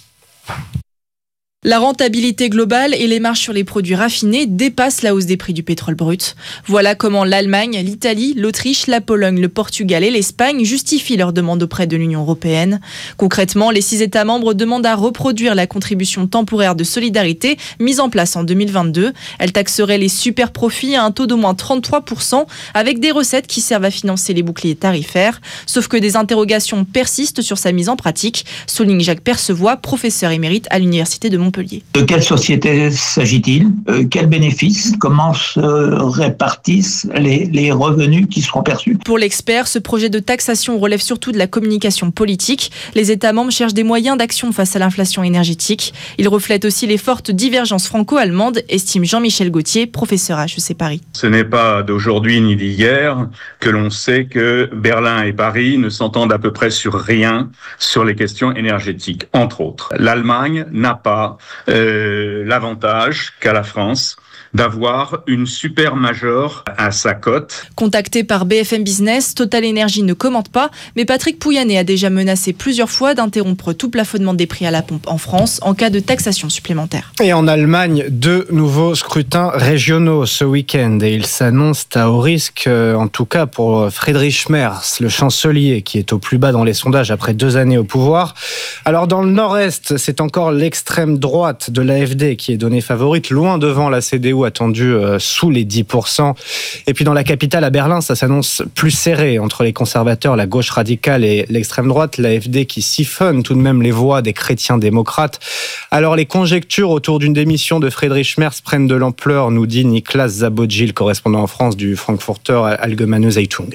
La rentabilité globale et les marges sur les produits raffinés dépassent la hausse des prix du pétrole brut. Voilà comment l'Allemagne, l'Italie, l'Autriche, la Pologne, le Portugal et l'Espagne justifient leurs demandes auprès de l'Union européenne. Concrètement, les six États membres demandent à reproduire la contribution temporaire de solidarité mise en place en deux mille vingt-deux. Elle taxerait les super profits à un taux d'au moins trente-trois pour cent avec des recettes qui servent à financer les boucliers tarifaires. Sauf que des interrogations persistent sur sa mise en pratique, souligne Jacques Percevoix, professeur émérite à l'Université de Montpellier.
De quelle société s'agit-il ? euh, Quels bénéfices ? Comment se répartissent les, les revenus qui seront perçus ?
Pour l'expert, ce projet de taxation relève surtout de la communication politique. Les États membres cherchent des moyens d'action face à l'inflation énergétique. Il reflète aussi les fortes divergences franco-allemandes, estime Jean-Michel Gauthier, professeur à H E C Paris.
Ce n'est pas d'aujourd'hui ni d'hier que l'on sait que Berlin et Paris ne s'entendent à peu près sur rien sur les questions énergétiques, entre autres. L'Allemagne n'a pas Euh, l'avantage qu'a la France d'avoir une super major à sa cote.
Contacté par B F M Business, Total Energy ne commente pas, mais Patrick Pouyanné a déjà menacé plusieurs fois d'interrompre tout plafonnement des prix à la pompe en France en cas de taxation supplémentaire.
Et en Allemagne, deux nouveaux scrutins régionaux ce week-end et ils s'annoncent à haut risque, en tout cas pour Friedrich Merz, le chancelier qui est au plus bas dans les sondages après deux années au pouvoir. Alors dans le nord-est, c'est encore l'extrême droite de l'A F D qui est donnée favorite, loin devant la C D U attendu euh, sous les dix pour cent. Et puis dans la capitale, à Berlin, ça s'annonce plus serré entre les conservateurs, la gauche radicale et l'extrême droite, l'A F D qui siphonne tout de même les voix des chrétiens démocrates. Alors les conjectures autour d'une démission de Friedrich Merz prennent de l'ampleur, nous dit Niklas Zabodjil, correspondant en France du Frankfurter Allgemeine Zeitung.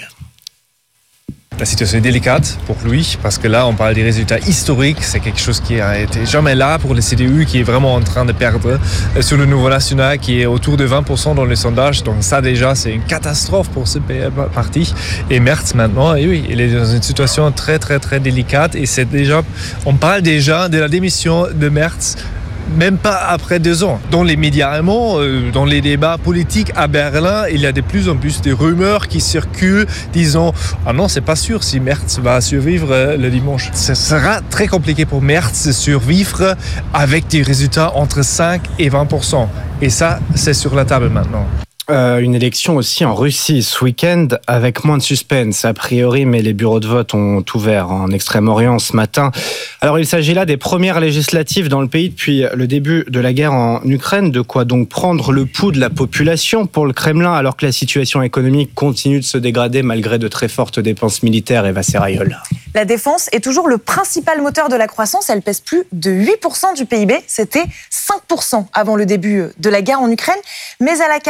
La situation est délicate pour lui parce que là on parle des résultats historiques, c'est quelque chose qui a été jamais là pour le C D U qui est vraiment en train de perdre sur le Nouveau National qui est autour de vingt pour cent dans les sondages, donc ça déjà c'est une catastrophe pour ce parti. Et Merz maintenant, et oui, il est dans une situation très très très délicate et c'est déjà, on parle déjà de la démission de Merz même pas après deux ans. Dans les médias allemands, dans les débats politiques à Berlin, il y a de plus en plus de rumeurs qui circulent disant « Ah non, c'est pas sûr si Merz va survivre le dimanche. » Ce sera très compliqué pour Merz de survivre avec des résultats entre cinq et vingt pour cent. Et ça, c'est sur la table maintenant.
Euh, une élection aussi en Russie ce week-end avec moins de suspense a priori, mais les bureaux de vote ont ouvert en Extrême-Orient ce matin. Alors il s'agit là des premières législatives dans le pays depuis le début de la guerre en Ukraine, de quoi donc prendre le pouls de la population pour le Kremlin alors que la situation économique continue de se dégrader malgré de très fortes dépenses militaires. Eva Serrayol.
La défense est toujours le principal moteur de la croissance, elle pèse plus de huit pour cent du P I B, c'était cinq pour cent avant le début de la guerre en Ukraine, mais elle accapare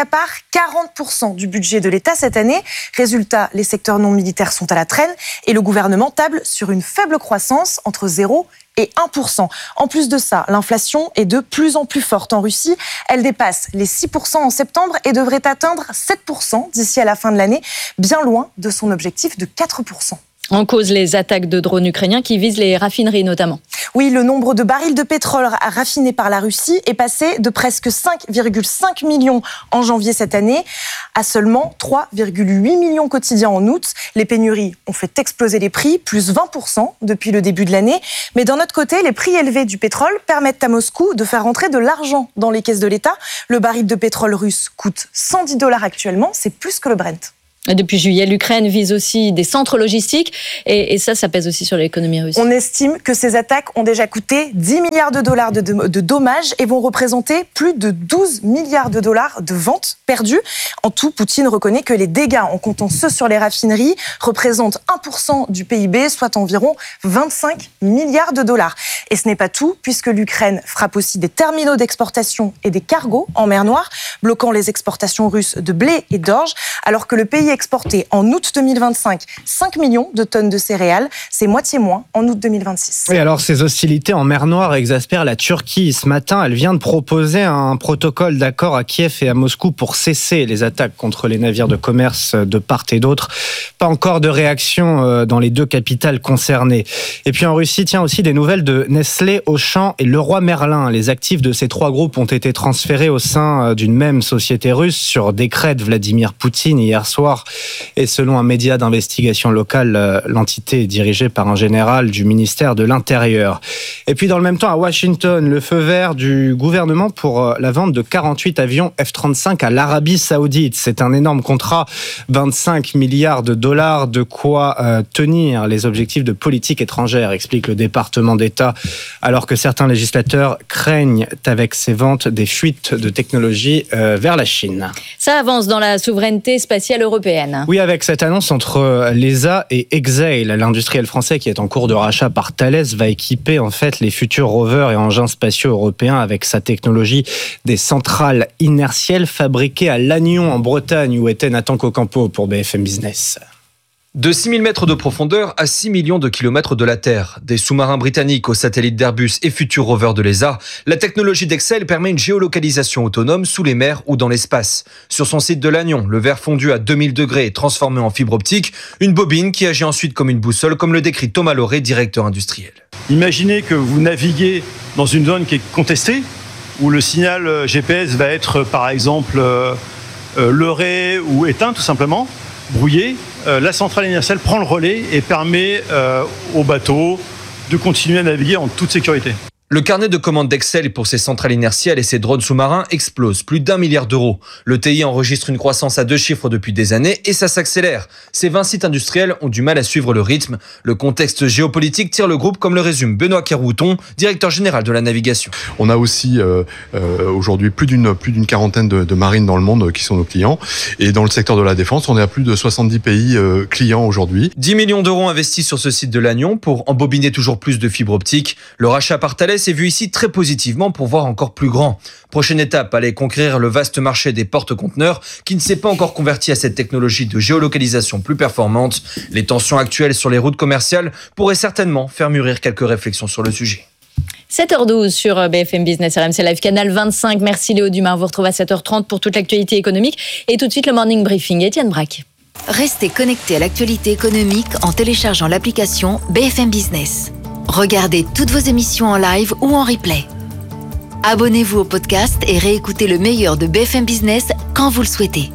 quarante pour cent du budget de l'État cette année. Résultat, les secteurs non militaires sont à la traîne et le gouvernement table sur une faible croissance entre zéro et un pour cent. En plus de ça, l'inflation est de plus en plus forte en Russie. Elle dépasse les six pour cent en septembre et devrait atteindre sept pour cent d'ici à la fin de l'année, bien loin de son objectif de quatre pour cent.
En cause, les attaques de drones ukrainiens qui visent les raffineries notamment.
Oui, le nombre de barils de pétrole raffinés par la Russie est passé de presque cinq virgule cinq millions en janvier cette année à seulement trois virgule huit millions quotidiens en août. Les pénuries ont fait exploser les prix, plus vingt pour cent depuis le début de l'année. Mais d'un autre côté, les prix élevés du pétrole permettent à Moscou de faire rentrer de l'argent dans les caisses de l'État. Le baril de pétrole russe coûte cent dix dollars actuellement, c'est plus que le Brent.
Depuis juillet, l'Ukraine vise aussi des centres logistiques et, et ça, ça pèse aussi sur l'économie russe.
On estime que ces attaques ont déjà coûté dix milliards de dollars de, de, de dommages et vont représenter plus de douze milliards de dollars de ventes perdues. En tout, Poutine reconnaît que les dégâts, en comptant ceux sur les raffineries, représentent un pour cent du P I B, soit environ vingt-cinq milliards de dollars. Et ce n'est pas tout, puisque l'Ukraine frappe aussi des terminaux d'exportation et des cargos en mer Noire, bloquant les exportations russes de blé et d'orge, alors que le pays exporté en août deux mille vingt-cinq cinq millions de tonnes de céréales. C'est moitié moins en août deux mille vingt-six.
Et alors, ces hostilités en mer Noire exaspèrent la Turquie. Ce matin, elle vient de proposer un protocole d'accord à Kiev et à Moscou pour cesser les attaques contre les navires de commerce de part et d'autre. Pas encore de réaction dans les deux capitales concernées. Et puis en Russie, tiens, aussi des nouvelles de Nestlé, Auchan et Leroy Merlin. Les actifs de ces trois groupes ont été transférés au sein d'une même société russe sur décret de Vladimir Poutine hier soir. Et selon un média d'investigation local, l'entité est dirigée par un général du ministère de l'Intérieur. Et puis dans le même temps, à Washington, le feu vert du gouvernement pour la vente de quarante-huit avions F trente-cinq à l'Arabie Saoudite. C'est un énorme contrat, vingt-cinq milliards de dollars, de quoi euh, tenir les objectifs de politique étrangère, explique le département d'État, alors que certains législateurs craignent avec ces ventes des fuites de technologie euh, vers la Chine.
Ça avance dans la souveraineté spatiale européenne.
Oui, avec cette annonce entre l'E S A et Exail, l'industriel français qui est en cours de rachat par Thales va équiper en fait les futurs rovers et engins spatiaux européens avec sa technologie des centrales inertielles fabriquées à Lannion en Bretagne, où était Nathan Cocampo pour B F M Business.
De six mille mètres de profondeur à six millions de kilomètres de la Terre, des sous-marins britanniques aux satellites d'Airbus et futurs rovers de l'E S A, la technologie d'Exail permet une géolocalisation autonome sous les mers ou dans l'espace. Sur son site de Lannion, le verre fondu à deux mille degrés est transformé en fibre optique, une bobine qui agit ensuite comme une boussole, comme le décrit Thomas Lauré, directeur industriel.
Imaginez que vous naviguez dans une zone qui est contestée, où le signal G P S va être par exemple euh, euh, leurré ou éteint tout simplement, brouillé. Euh, la centrale inertielle prend le relais et permet euh, aux bateaux de continuer à naviguer en toute sécurité.
Le carnet de commandes d'Exail pour ses centrales inertielles et ses drones sous-marins explose, plus d'un milliard d'euros. Le T I enregistre une croissance à deux chiffres depuis des années et ça s'accélère. Ces vingt sites industriels ont du mal à suivre le rythme. Le contexte géopolitique tire le groupe, comme le résume Benoît Kerouton, directeur général de la navigation.
On a aussi euh, euh, aujourd'hui plus d'une plus d'une quarantaine de, de marines dans le monde qui sont nos clients. Et dans le secteur de la défense, on est à plus de soixante-dix pays euh, clients aujourd'hui.
dix millions d'euros investis sur ce site de Lannion pour embobiner toujours plus de fibres optiques. Le rachat par Thales est vu ici très positivement pour voir encore plus grand. Prochaine étape, aller conquérir le vaste marché des porte-conteneurs qui ne s'est pas encore converti à cette technologie de géolocalisation plus performante. Les tensions actuelles sur les routes commerciales pourraient certainement faire mûrir quelques réflexions sur le sujet.
sept heures douze sur B F M Business, R M C Live, canal vingt-cinq. Merci Léo Dumas. On vous retrouve à sept heures trente pour toute l'actualité économique. Et tout de suite, le Morning Briefing. Étienne Braque.
Restez connectés à l'actualité économique en téléchargeant l'application B F M Business. Regardez toutes vos émissions en live ou en replay. Abonnez-vous au podcast et réécoutez le meilleur de B F M Business quand vous le souhaitez.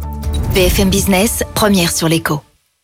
B F M Business, première sur l'écho.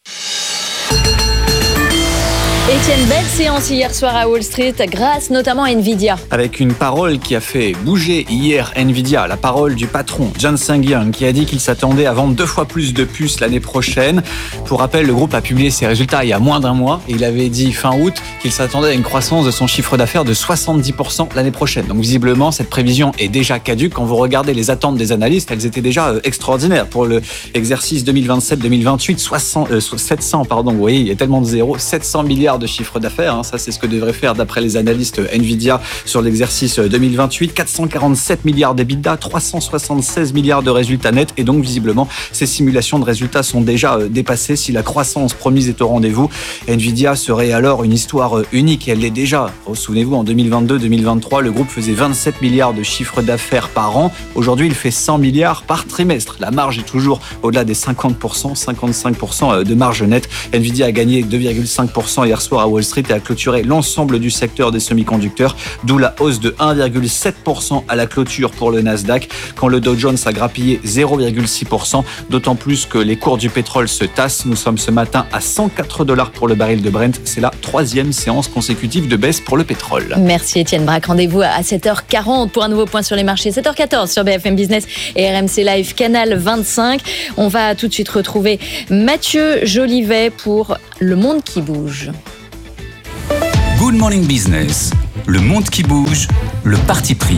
Étienne, belle séance hier soir à Wall Street, grâce notamment à Nvidia.
Avec une parole qui a fait bouger hier Nvidia, la parole du patron Jensen Huang, qui a dit qu'il s'attendait à vendre deux fois plus de puces l'année prochaine. Pour rappel, le groupe a publié ses résultats il y a moins d'un mois et il avait dit fin août qu'il s'attendait à une croissance de son chiffre d'affaires de soixante-dix pour cent l'année prochaine. Donc visiblement, cette prévision est déjà caduque. Quand vous regardez les attentes des analystes, elles étaient déjà extraordinaires. Pour l'exercice deux mille vingt-sept deux mille vingt-huit, soixante, euh, sept cents, pardon, vous voyez, il y a tellement de zéros, sept cents milliards milliards de chiffre d'affaires. Hein. Ça, c'est ce que devrait faire d'après les analystes Nvidia sur l'exercice deux mille vingt-huit. quatre cent quarante-sept milliards d'EBITDA, trois cent soixante-seize milliards de résultats nets. Et donc, visiblement, ces simulations de résultats sont déjà dépassées. Si la croissance promise est au rendez-vous, Nvidia serait alors une histoire unique. Et elle l'est déjà. Oh, souvenez-vous, en deux mille vingt-deux deux mille vingt-trois, le groupe faisait vingt-sept milliards de chiffre d'affaires par an. Aujourd'hui, il fait cent milliards par trimestre. La marge est toujours au-delà des cinquante pour cent, cinquante-cinq pour cent de marge nette. Nvidia a gagné deux virgule cinq pour cent hier soir à Wall Street et a clôturé l'ensemble du secteur des semi-conducteurs, d'où la hausse de un virgule sept pour cent à la clôture pour le Nasdaq, quand le Dow Jones a grappillé zéro virgule six pour cent, d'autant plus que les cours du pétrole se tassent. Nous sommes ce matin à cent quatre dollars pour le baril de Brent. C'est la troisième séance consécutive de baisse pour le pétrole.
Merci Étienne Braque. Rendez-vous à sept heures quarante pour un nouveau point sur les marchés. sept heures quatorze sur B F M Business et R M C Live, canal vingt-cinq. On va tout de suite retrouver Mathieu Jolivet pour Le Monde qui bouge.
Good Morning Business, le monde qui bouge, le parti pris.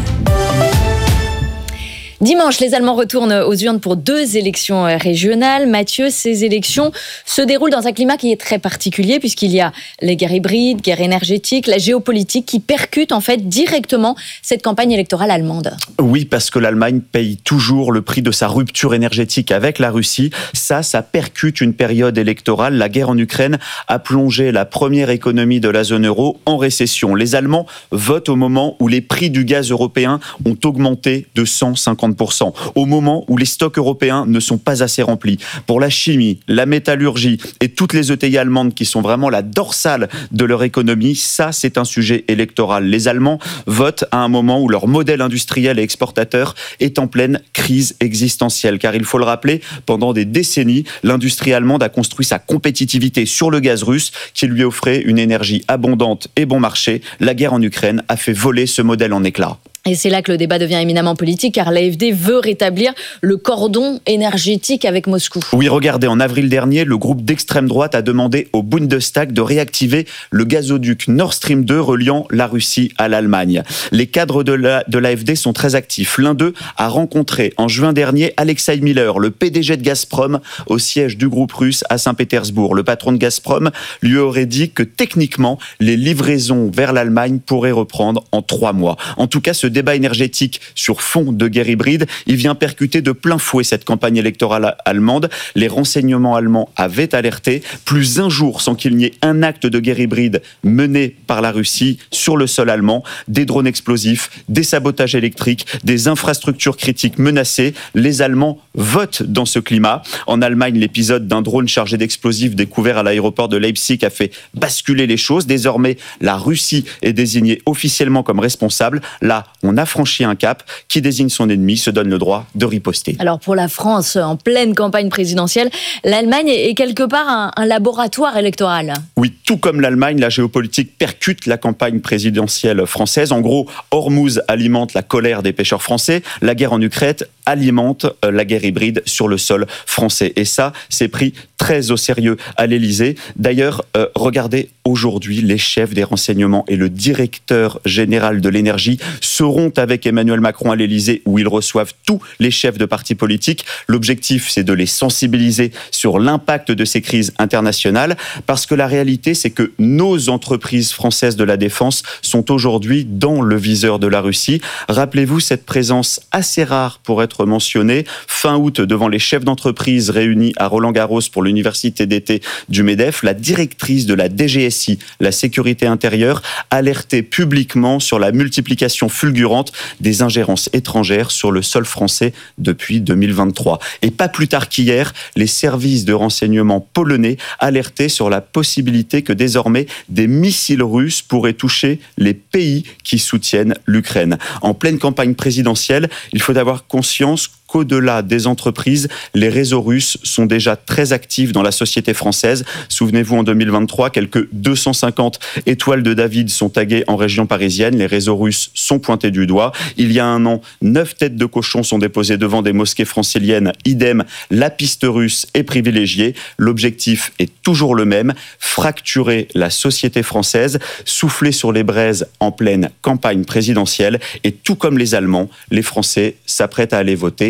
Dimanche, les Allemands retournent aux urnes pour deux élections régionales. Mathieu, ces élections se déroulent dans un climat qui est très particulier puisqu'il y a les guerres hybrides, guerre énergétique, la géopolitique qui percute en fait directement cette campagne électorale allemande.
Oui, parce que l'Allemagne paye toujours le prix de sa rupture énergétique avec la Russie. Ça, ça percute une période électorale. La guerre en Ukraine a plongé la première économie de la zone euro en récession. Les Allemands votent au moment où les prix du gaz européen ont augmenté de cent cinquante pour cent, au moment où les stocks européens ne sont pas assez remplis. Pour la chimie, la métallurgie et toutes les E T I allemandes qui sont vraiment la dorsale de leur économie, ça c'est un sujet électoral. Les Allemands votent à un moment où leur modèle industriel et exportateur est en pleine crise existentielle. Car il faut le rappeler, pendant des décennies, l'industrie allemande a construit sa compétitivité sur le gaz russe qui lui offrait une énergie abondante et bon marché. La guerre en Ukraine a fait voler ce modèle en éclats.
Et c'est là que le débat devient éminemment politique, car l'A F D veut rétablir le cordon énergétique avec Moscou.
Oui, regardez, en avril dernier, le groupe d'extrême droite a demandé au Bundestag de réactiver le gazoduc Nord Stream deux reliant la Russie à l'Allemagne. Les cadres de la, de l'A F D sont très actifs. L'un d'eux a rencontré en juin dernier Alexei Miller, le P D G de Gazprom, au siège du groupe russe à Saint-Pétersbourg. Le patron de Gazprom lui aurait dit que techniquement, les livraisons vers l'Allemagne pourraient reprendre en trois mois. En tout cas, ce débat énergétique sur fond de guerre hybride, il vient percuter de plein fouet cette campagne électorale allemande. Les renseignements allemands avaient alerté, plus un jour sans qu'il n'y ait un acte de guerre hybride mené par la Russie sur le sol allemand, des drones explosifs, des sabotages électriques, des infrastructures critiques menacées. Les Allemands votent dans ce climat. En Allemagne, l'épisode d'un drone chargé d'explosifs découvert à l'aéroport de Leipzig a fait basculer les choses. Désormais, la Russie est désignée officiellement comme responsable. Là, on a franchi un cap. Qui désigne son ennemi se donne le droit de riposter.
Alors pour la France, en pleine campagne présidentielle, l'Allemagne est quelque part un, un laboratoire électoral.
Oui, tout comme l'Allemagne, la géopolitique percute la campagne présidentielle française. En gros, Hormuz alimente la colère des pêcheurs français. La guerre en Ukraine alimente la guerre hybride sur le sol français. Et ça, c'est pris très au sérieux à l'Élysée. D'ailleurs, euh, regardez, aujourd'hui, les chefs des renseignements et le directeur général de l'énergie seront avec Emmanuel Macron à l'Élysée, où ils reçoivent tous les chefs de partis politiques. L'objectif, c'est de les sensibiliser sur l'impact de ces crises internationales, parce que la réalité, c'est que nos entreprises françaises de la défense sont aujourd'hui dans le viseur de la Russie. Rappelez-vous cette présence assez rare pour être mentionnée, fin août, devant les chefs d'entreprise réunis à Roland-Garros pour l'université d'été du MEDEF, la directrice de la D G S I, la sécurité intérieure, alertait publiquement sur la multiplication fulgurante des ingérences étrangères sur le sol français depuis deux mille vingt-trois. Et pas plus tard qu'hier, les services de renseignement polonais alertaient sur la possibilité que désormais des missiles russes pourraient toucher les pays qui soutiennent l'Ukraine. En pleine campagne présidentielle, il faut avoir conscience qu'au-delà des entreprises, les réseaux russes sont déjà très actifs dans la société française. Souvenez-vous, en deux mille vingt-trois, quelques deux cent cinquante étoiles de David sont taguées en région parisienne. Les réseaux russes sont pointés du doigt. Il y a un an, neuf têtes de cochon sont déposées devant des mosquées franciliennes. Idem, la piste russe est privilégiée. L'objectif est toujours le même, fracturer la société française, souffler sur les braises en pleine campagne présidentielle. Et tout comme les Allemands, les Français s'apprêtent à aller voter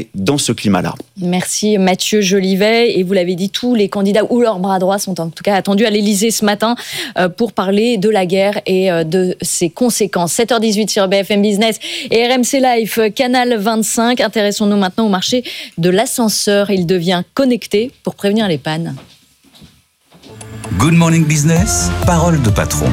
innover dans ce climat-là.
Merci Mathieu Jolivet. Et vous l'avez dit, tous les candidats ou leurs bras droits sont en tout cas attendus à l'Élysée ce matin pour parler de la guerre et de ses conséquences. sept heures dix-huit sur B F M Business et R M C Live, Canal vingt-cinq. Intéressons-nous maintenant au marché de l'ascenseur. Il devient connecté pour prévenir les pannes.
Good Morning Business, parole de patron.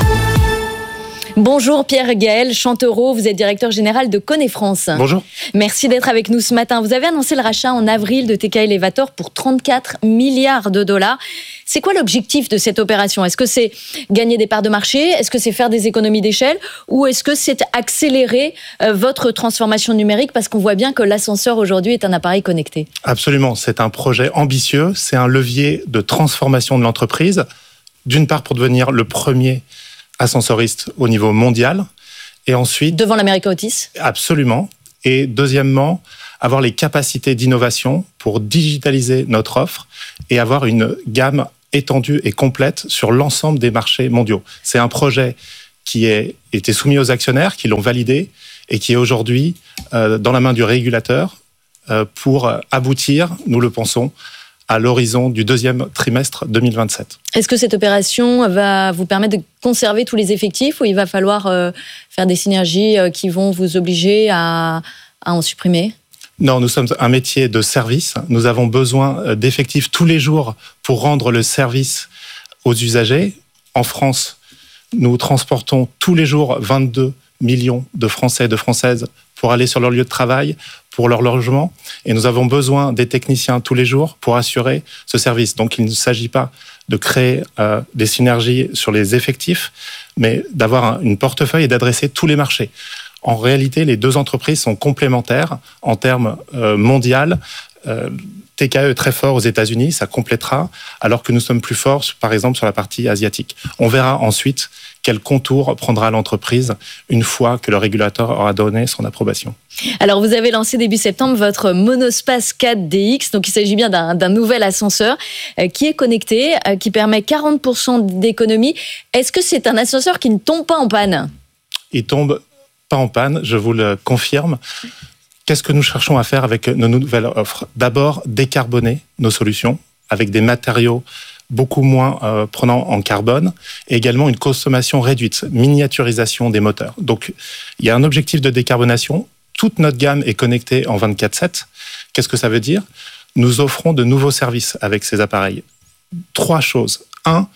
Bonjour Pierre-Gaël Chantereau, vous êtes directeur général de Konefrance.
Bonjour.
Merci d'être avec nous ce matin. Vous avez annoncé le rachat en avril de T K Elevator pour trente-quatre milliards de dollars. C'est quoi l'objectif de cette opération ? Est-ce que c'est gagner des parts de marché ? Est-ce que c'est faire des économies d'échelle ? Ou est-ce que c'est accélérer euh, votre transformation numérique ? Parce qu'on voit bien que l'ascenseur aujourd'hui est un appareil connecté.
Absolument, c'est un projet ambitieux, c'est un levier de transformation de l'entreprise. D'une part pour devenir le premier ascensoriste au niveau mondial, et ensuite...
Devant l'America Otis ?
Absolument. Et deuxièmement, avoir les capacités d'innovation pour digitaliser notre offre et avoir une gamme étendue et complète sur l'ensemble des marchés mondiaux. C'est un projet qui a été soumis aux actionnaires, qui l'ont validé, et qui est aujourd'hui euh, dans la main du régulateur euh, pour aboutir, nous le pensons, à l'horizon du deuxième trimestre deux mille vingt-sept.
Est-ce que cette opération va vous permettre de conserver tous les effectifs ou il va falloir euh, faire des synergies euh, qui vont vous obliger à, à en supprimer ?
Non, nous sommes un métier de service. Nous avons besoin d'effectifs tous les jours pour rendre le service aux usagers. En France, nous transportons tous les jours vingt-deux millions de Français et de Françaises pour aller sur leur lieu de travail, pour leur logement. Et nous avons besoin des techniciens tous les jours pour assurer ce service. Donc, il ne s'agit pas de créer euh, des synergies sur les effectifs, mais d'avoir un, une portefeuille et d'adresser tous les marchés. En réalité, les deux entreprises sont complémentaires en termes euh, mondiaux. Euh, T K E est très fort aux États-Unis, ça complétera, alors que nous sommes plus forts, par exemple, sur la partie asiatique. On verra ensuite quel contour prendra l'entreprise une fois que le régulateur aura donné son approbation.
Alors, vous avez lancé début septembre votre Monospace quatre D X, donc il s'agit bien d'un, d'un nouvel ascenseur euh, qui est connecté, euh, qui permet quarante pour cent d'économie. Est-ce que c'est un ascenseur qui ne tombe pas en panne ?
Il tombe pas en panne, je vous le confirme. Qu'est-ce que nous cherchons à faire avec nos nouvelles offres ? D'abord, décarboner nos solutions avec des matériaux beaucoup moins euh, prenant en carbone et également une consommation réduite, miniaturisation des moteurs. Donc, il y a un objectif de décarbonation. Toute notre gamme est connectée en vingt-quatre sept. Qu'est-ce que ça veut dire ? Nous offrons de nouveaux services avec ces appareils. Trois choses. Un,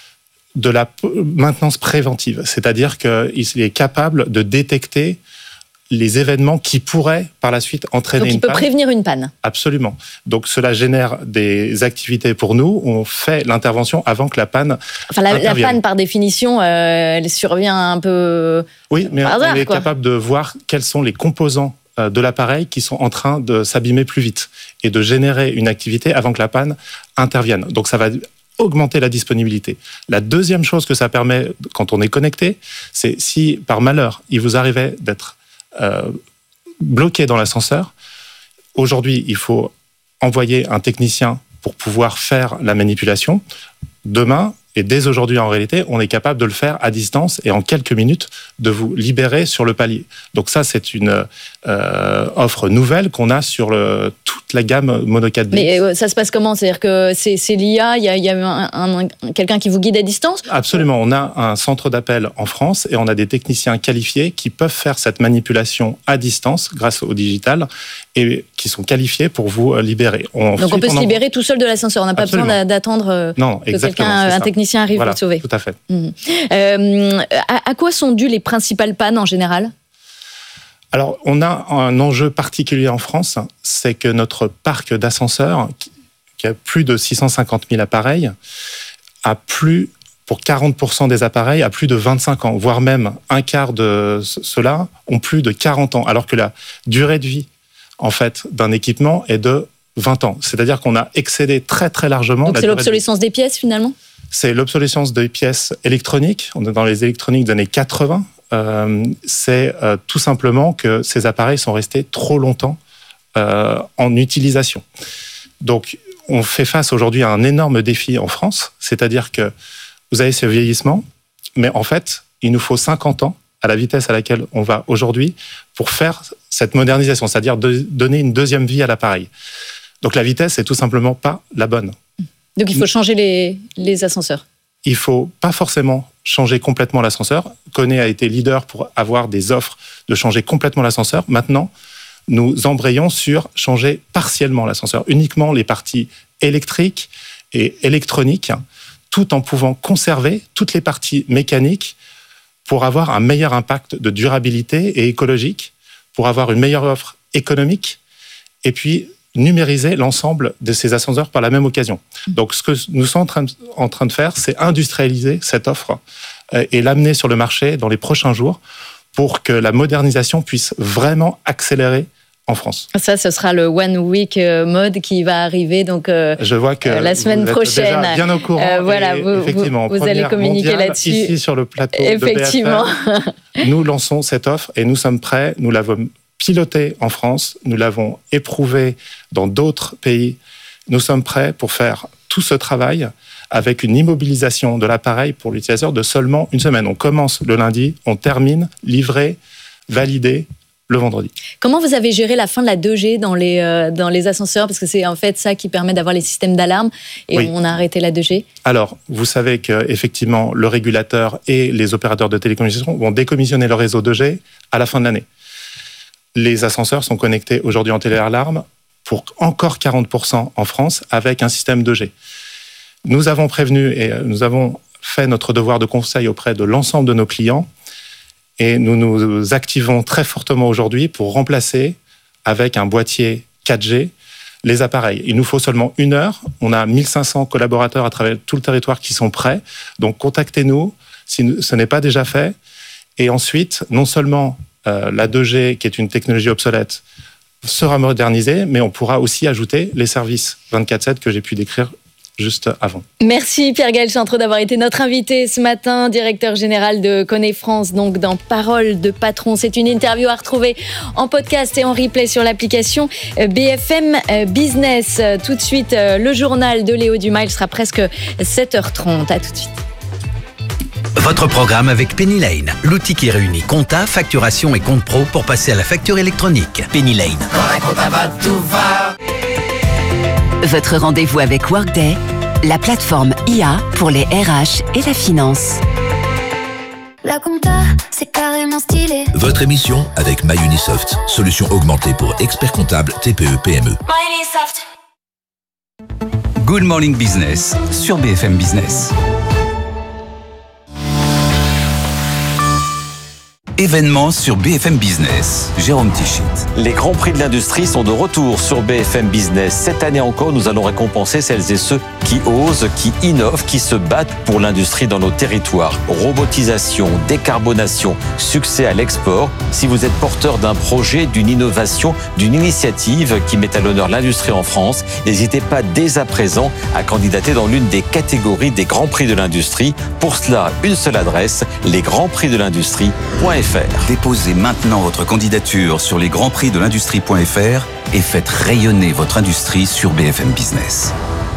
de la maintenance préventive, c'est-à-dire qu'il est capable de détecter les événements qui pourraient par la suite entraîner une panne.
Donc il peut prévenir une panne.
Absolument. Donc cela génère des activités pour nous. On fait l'intervention avant que la panne
Enfin la, la
intervienne.
panne par définition, euh, elle survient un peu.
Oui, mais
par
on
hasard,
est
quoi.
capable de voir quels sont les composants de l'appareil qui sont en train de s'abîmer plus vite et de générer une activité avant que la panne intervienne. Donc ça va augmenter la disponibilité. La deuxième chose que ça permet quand on est connecté, c'est si par malheur il vous arrivait d'être Euh, bloqué dans l'ascenseur. Aujourd'hui, il faut envoyer un technicien pour pouvoir faire la manipulation. Demain, et dès aujourd'hui en réalité, on est capable de le faire à distance et en quelques minutes de vous libérer sur le palier. Donc ça, c'est une euh, offre nouvelle qu'on a sur le, toute la gamme Mono quatre D.
Mais euh, ça se passe comment ? C'est-à-dire que c'est, c'est l'I A, il y a, il y a un, un, quelqu'un qui vous guide à distance ?
Absolument. On a un centre d'appel en France et on a des techniciens qualifiés qui peuvent faire cette manipulation à distance grâce au digital et qui sont qualifiés pour vous libérer. On,
Donc on peut on se libérer en... tout seul de l'ascenseur. On n'a pas
Absolument.
besoin d'attendre
non,
que quelqu'un, un technicien arrive
voilà,
pour te sauver.
Tout à fait.
Mmh. Euh, à, à quoi sont dues les principales pannes en général ?
Alors, on a un enjeu particulier en France, c'est que notre parc d'ascenseurs, qui a plus de six cent cinquante mille appareils, a plus, pour quarante pour cent des appareils, a plus de vingt-cinq ans, voire même un quart de ceux-là ont plus de quarante ans, alors que la durée de vie, en fait, d'un équipement est de vingt ans. C'est-à-dire qu'on a excédé très, très largement...
Donc
la
c'est
durée
l'obsolescence
de vie.
des pièces, finalement ?
C'est l'obsolescence des pièces électroniques. On est dans les électroniques des années quatre-vingts. Euh, c'est euh, tout simplement que ces appareils sont restés trop longtemps euh, en utilisation. Donc, on fait face aujourd'hui à un énorme défi en France, c'est-à-dire que vous avez ce vieillissement, mais en fait, il nous faut cinquante ans à la vitesse à laquelle on va aujourd'hui pour faire cette modernisation, c'est-à-dire de donner une deuxième vie à l'appareil. Donc la vitesse n'est tout simplement pas la bonne.
Donc il faut changer les, les ascenseurs.
Il ne faut pas forcément changer complètement l'ascenseur. Kone a été leader pour avoir des offres de changer complètement l'ascenseur. Maintenant, nous embrayons sur changer partiellement l'ascenseur, uniquement les parties électriques et électroniques, tout en pouvant conserver toutes les parties mécaniques pour avoir un meilleur impact de durabilité et écologique, pour avoir une meilleure offre économique, et puis numériser l'ensemble de ces ascenseurs par la même occasion. Donc ce que nous sommes en train de, en train de faire, c'est industrialiser cette offre et l'amener sur le marché dans les prochains jours pour que la modernisation puisse vraiment accélérer en France.
Ça, ce sera le One Week Mode qui va arriver donc euh,
Je vois que
euh, la semaine
vous
prochaine.
Êtes déjà bien au courant.
Euh, voilà, vous,
effectivement,
vous, vous allez communiquer là-dessus.
Ici sur le plateau
effectivement.
de B F M, nous lançons cette offre et nous sommes prêts. Nous l'avons pilotée en France, nous l'avons éprouvée dans d'autres pays. Nous sommes prêts pour faire tout ce travail avec une immobilisation de l'appareil pour l'utilisateur de seulement une semaine. On commence le lundi, on termine, livré, validé le vendredi.
Comment vous avez géré la fin de la deux G dans les, euh, dans les ascenseurs? Parce que c'est en fait ça qui permet d'avoir les systèmes d'alarme et oui. On a arrêté la deux G.
Alors, vous savez qu'effectivement, le régulateur et les opérateurs de télécommunications vont décommissionner le réseau deux G à la fin de l'année. Les ascenseurs sont connectés aujourd'hui en téléalarme pour encore quarante pour cent en France avec un système deux G. Nous avons prévenu et nous avons fait notre devoir de conseil auprès de l'ensemble de nos clients et nous nous activons très fortement aujourd'hui pour remplacer avec un boîtier quatre G les appareils. Il nous faut seulement une heure. On a mille cinq cents collaborateurs à travers tout le territoire qui sont prêts. Donc contactez-nous si ce n'est pas déjà fait. Et ensuite, non seulement euh, la deux G, qui est une technologie obsolète, sera modernisée, mais on pourra aussi ajouter les services vingt-quatre sept que j'ai pu décrire juste avant.
Merci Pierre-Gaël Chantreux d'avoir été notre invité ce matin, directeur général de Kone France, donc dans Parole de Patron. C'est une interview à retrouver en podcast et en replay sur l'application B F M Business. Tout de suite, le journal de Léo Dumas, il sera presque sept heures trente. À tout de suite.
Votre programme avec Penny Lane, l'outil qui réunit compta, facturation et compte pro pour passer à la facture électronique. Penny Lane.
Votre rendez-vous avec Workday, la plateforme I A pour les R H et la finance.
La compta, c'est carrément stylé.
Votre émission avec MyUnisoft, solution augmentée pour experts comptables T P E P M E.
MyUnisoft.
Good Morning Business sur B F M Business. Événements sur B F M Business. Jérôme Tichit.
Les Grands Prix de l'industrie sont de retour sur B F M Business. Cette année encore, nous allons récompenser celles et ceux qui osent, qui innovent, qui se battent pour l'industrie dans nos territoires. Robotisation, décarbonation, succès à l'export. Si vous êtes porteur d'un projet, d'une innovation, d'une initiative qui met à l'honneur l'industrie en France, n'hésitez pas dès à présent à candidater dans l'une des catégories des Grands Prix de l'industrie. Pour cela, une seule adresse, les grands prix de l'industrie point f r.
Déposez maintenant votre candidature sur les grands prix de l'industrie point f r et faites rayonner votre industrie sur B F M Business.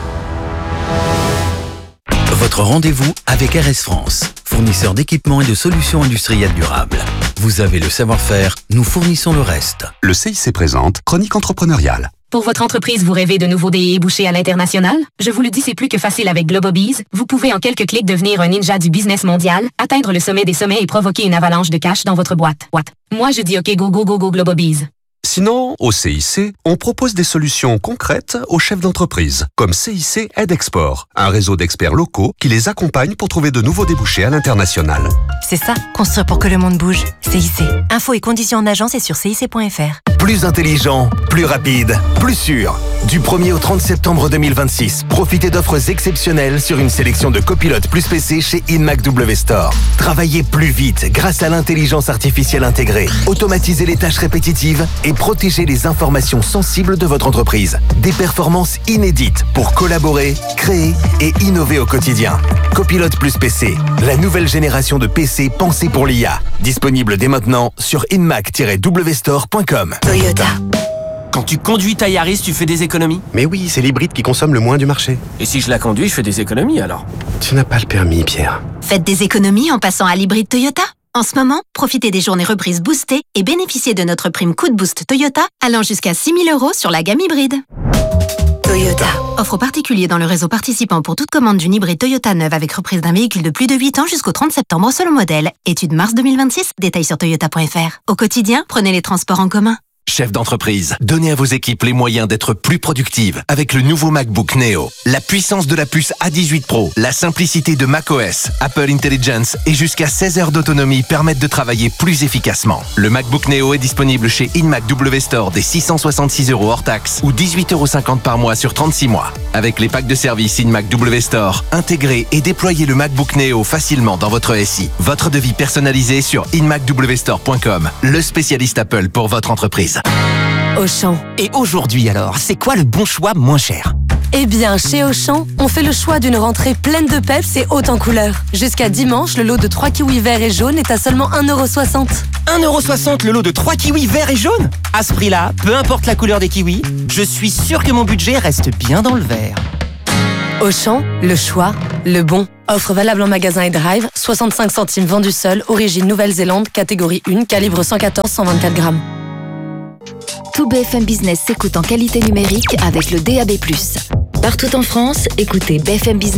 Votre rendez-vous avec R S France, fournisseur d'équipements et de solutions industrielles durables. Vous avez le savoir-faire, nous fournissons le reste.
Le C I C présente Chronique entrepreneuriale.
Pour votre entreprise, vous rêvez de nouveaux débouchés à l'international? Je vous le dis, c'est plus que facile avec Globobees. Vous pouvez en quelques clics devenir un ninja du business mondial, atteindre le sommet des sommets et provoquer une avalanche de cash dans votre boîte. What? Moi, je dis OK, go, go, go, go, Globobees.
Sinon, au C I C, on propose des solutions concrètes aux chefs d'entreprise, comme C I C Aide Export, un réseau d'experts locaux qui les accompagne pour trouver de nouveaux débouchés à l'international.
C'est ça, construire pour que le monde bouge. C I C. Infos et conditions en agence et sur C I C point F R.
Plus intelligent, plus rapide, plus sûr. Du premier au trente septembre deux mille vingt-six, profitez d'offres exceptionnelles sur une sélection de copilotes plus P C chez InMac W Store. Travaillez plus vite grâce à l'intelligence artificielle intégrée. Automatisez les tâches répétitives et protégez les informations sensibles de votre entreprise. Des performances inédites pour collaborer, créer et innover au quotidien. Copilote plus P C, la nouvelle génération de P C pensée pour l'I A. Disponible dès maintenant sur inmac tiret w store point com.
Toyota.
Quand tu conduis ta Yaris, tu fais des économies?
Mais oui, c'est l'hybride qui consomme le moins du marché.
Et si je la conduis, je fais des économies alors?
Tu n'as pas le permis, Pierre.
Faites des économies en passant à l'hybride Toyota. En ce moment, profitez des journées reprises boostées et bénéficiez de notre prime Coup de Boost Toyota allant jusqu'à six mille euros sur la gamme hybride. Toyota. Offre aux particuliers dans le réseau participant pour toute commande d'une hybride Toyota neuve avec reprise d'un véhicule de plus de huit ans jusqu'au trente septembre selon modèle. Étude mars deux mille vingt-six, détails sur toyota point f r. Au quotidien, prenez les transports en commun.
Chef d'entreprise, donnez à vos équipes les moyens d'être plus productives avec le nouveau MacBook Neo. La puissance de la puce A dix-huit Pro, la simplicité de macOS, Apple Intelligence et jusqu'à seize heures d'autonomie permettent de travailler plus efficacement. Le MacBook Neo est disponible chez InMac W Store dès six cent soixante-six euros hors taxe ou dix-huit euros cinquante par mois sur trente-six mois. Avec les packs de service InMac W Store, intégrez et déployez le MacBook Neo facilement dans votre S I. Votre devis personnalisé sur in mac w store point com, le spécialiste Apple pour votre entreprise.
Auchan.
Et aujourd'hui alors, c'est quoi le bon choix moins cher?
Eh bien, chez Auchan, on fait le choix d'une rentrée pleine de peps et haute en couleurs. Jusqu'à dimanche, le lot de trois kiwis verts et jaunes est à seulement un euro soixante.
un euro soixante le lot de trois kiwis verts et jaunes? À ce prix-là, peu importe la couleur des kiwis, je suis sûr que mon budget reste bien dans le vert.
Auchan, le choix, le bon. Offre valable en magasin et drive, soixante-cinq centimes vendu seul, origine Nouvelle-Zélande, catégorie un, calibre cent quatorze cent vingt-quatre grammes.
Tout B F M Business s'écoute en qualité numérique avec le D A B plus. Partout en France, écoutez B F M Business.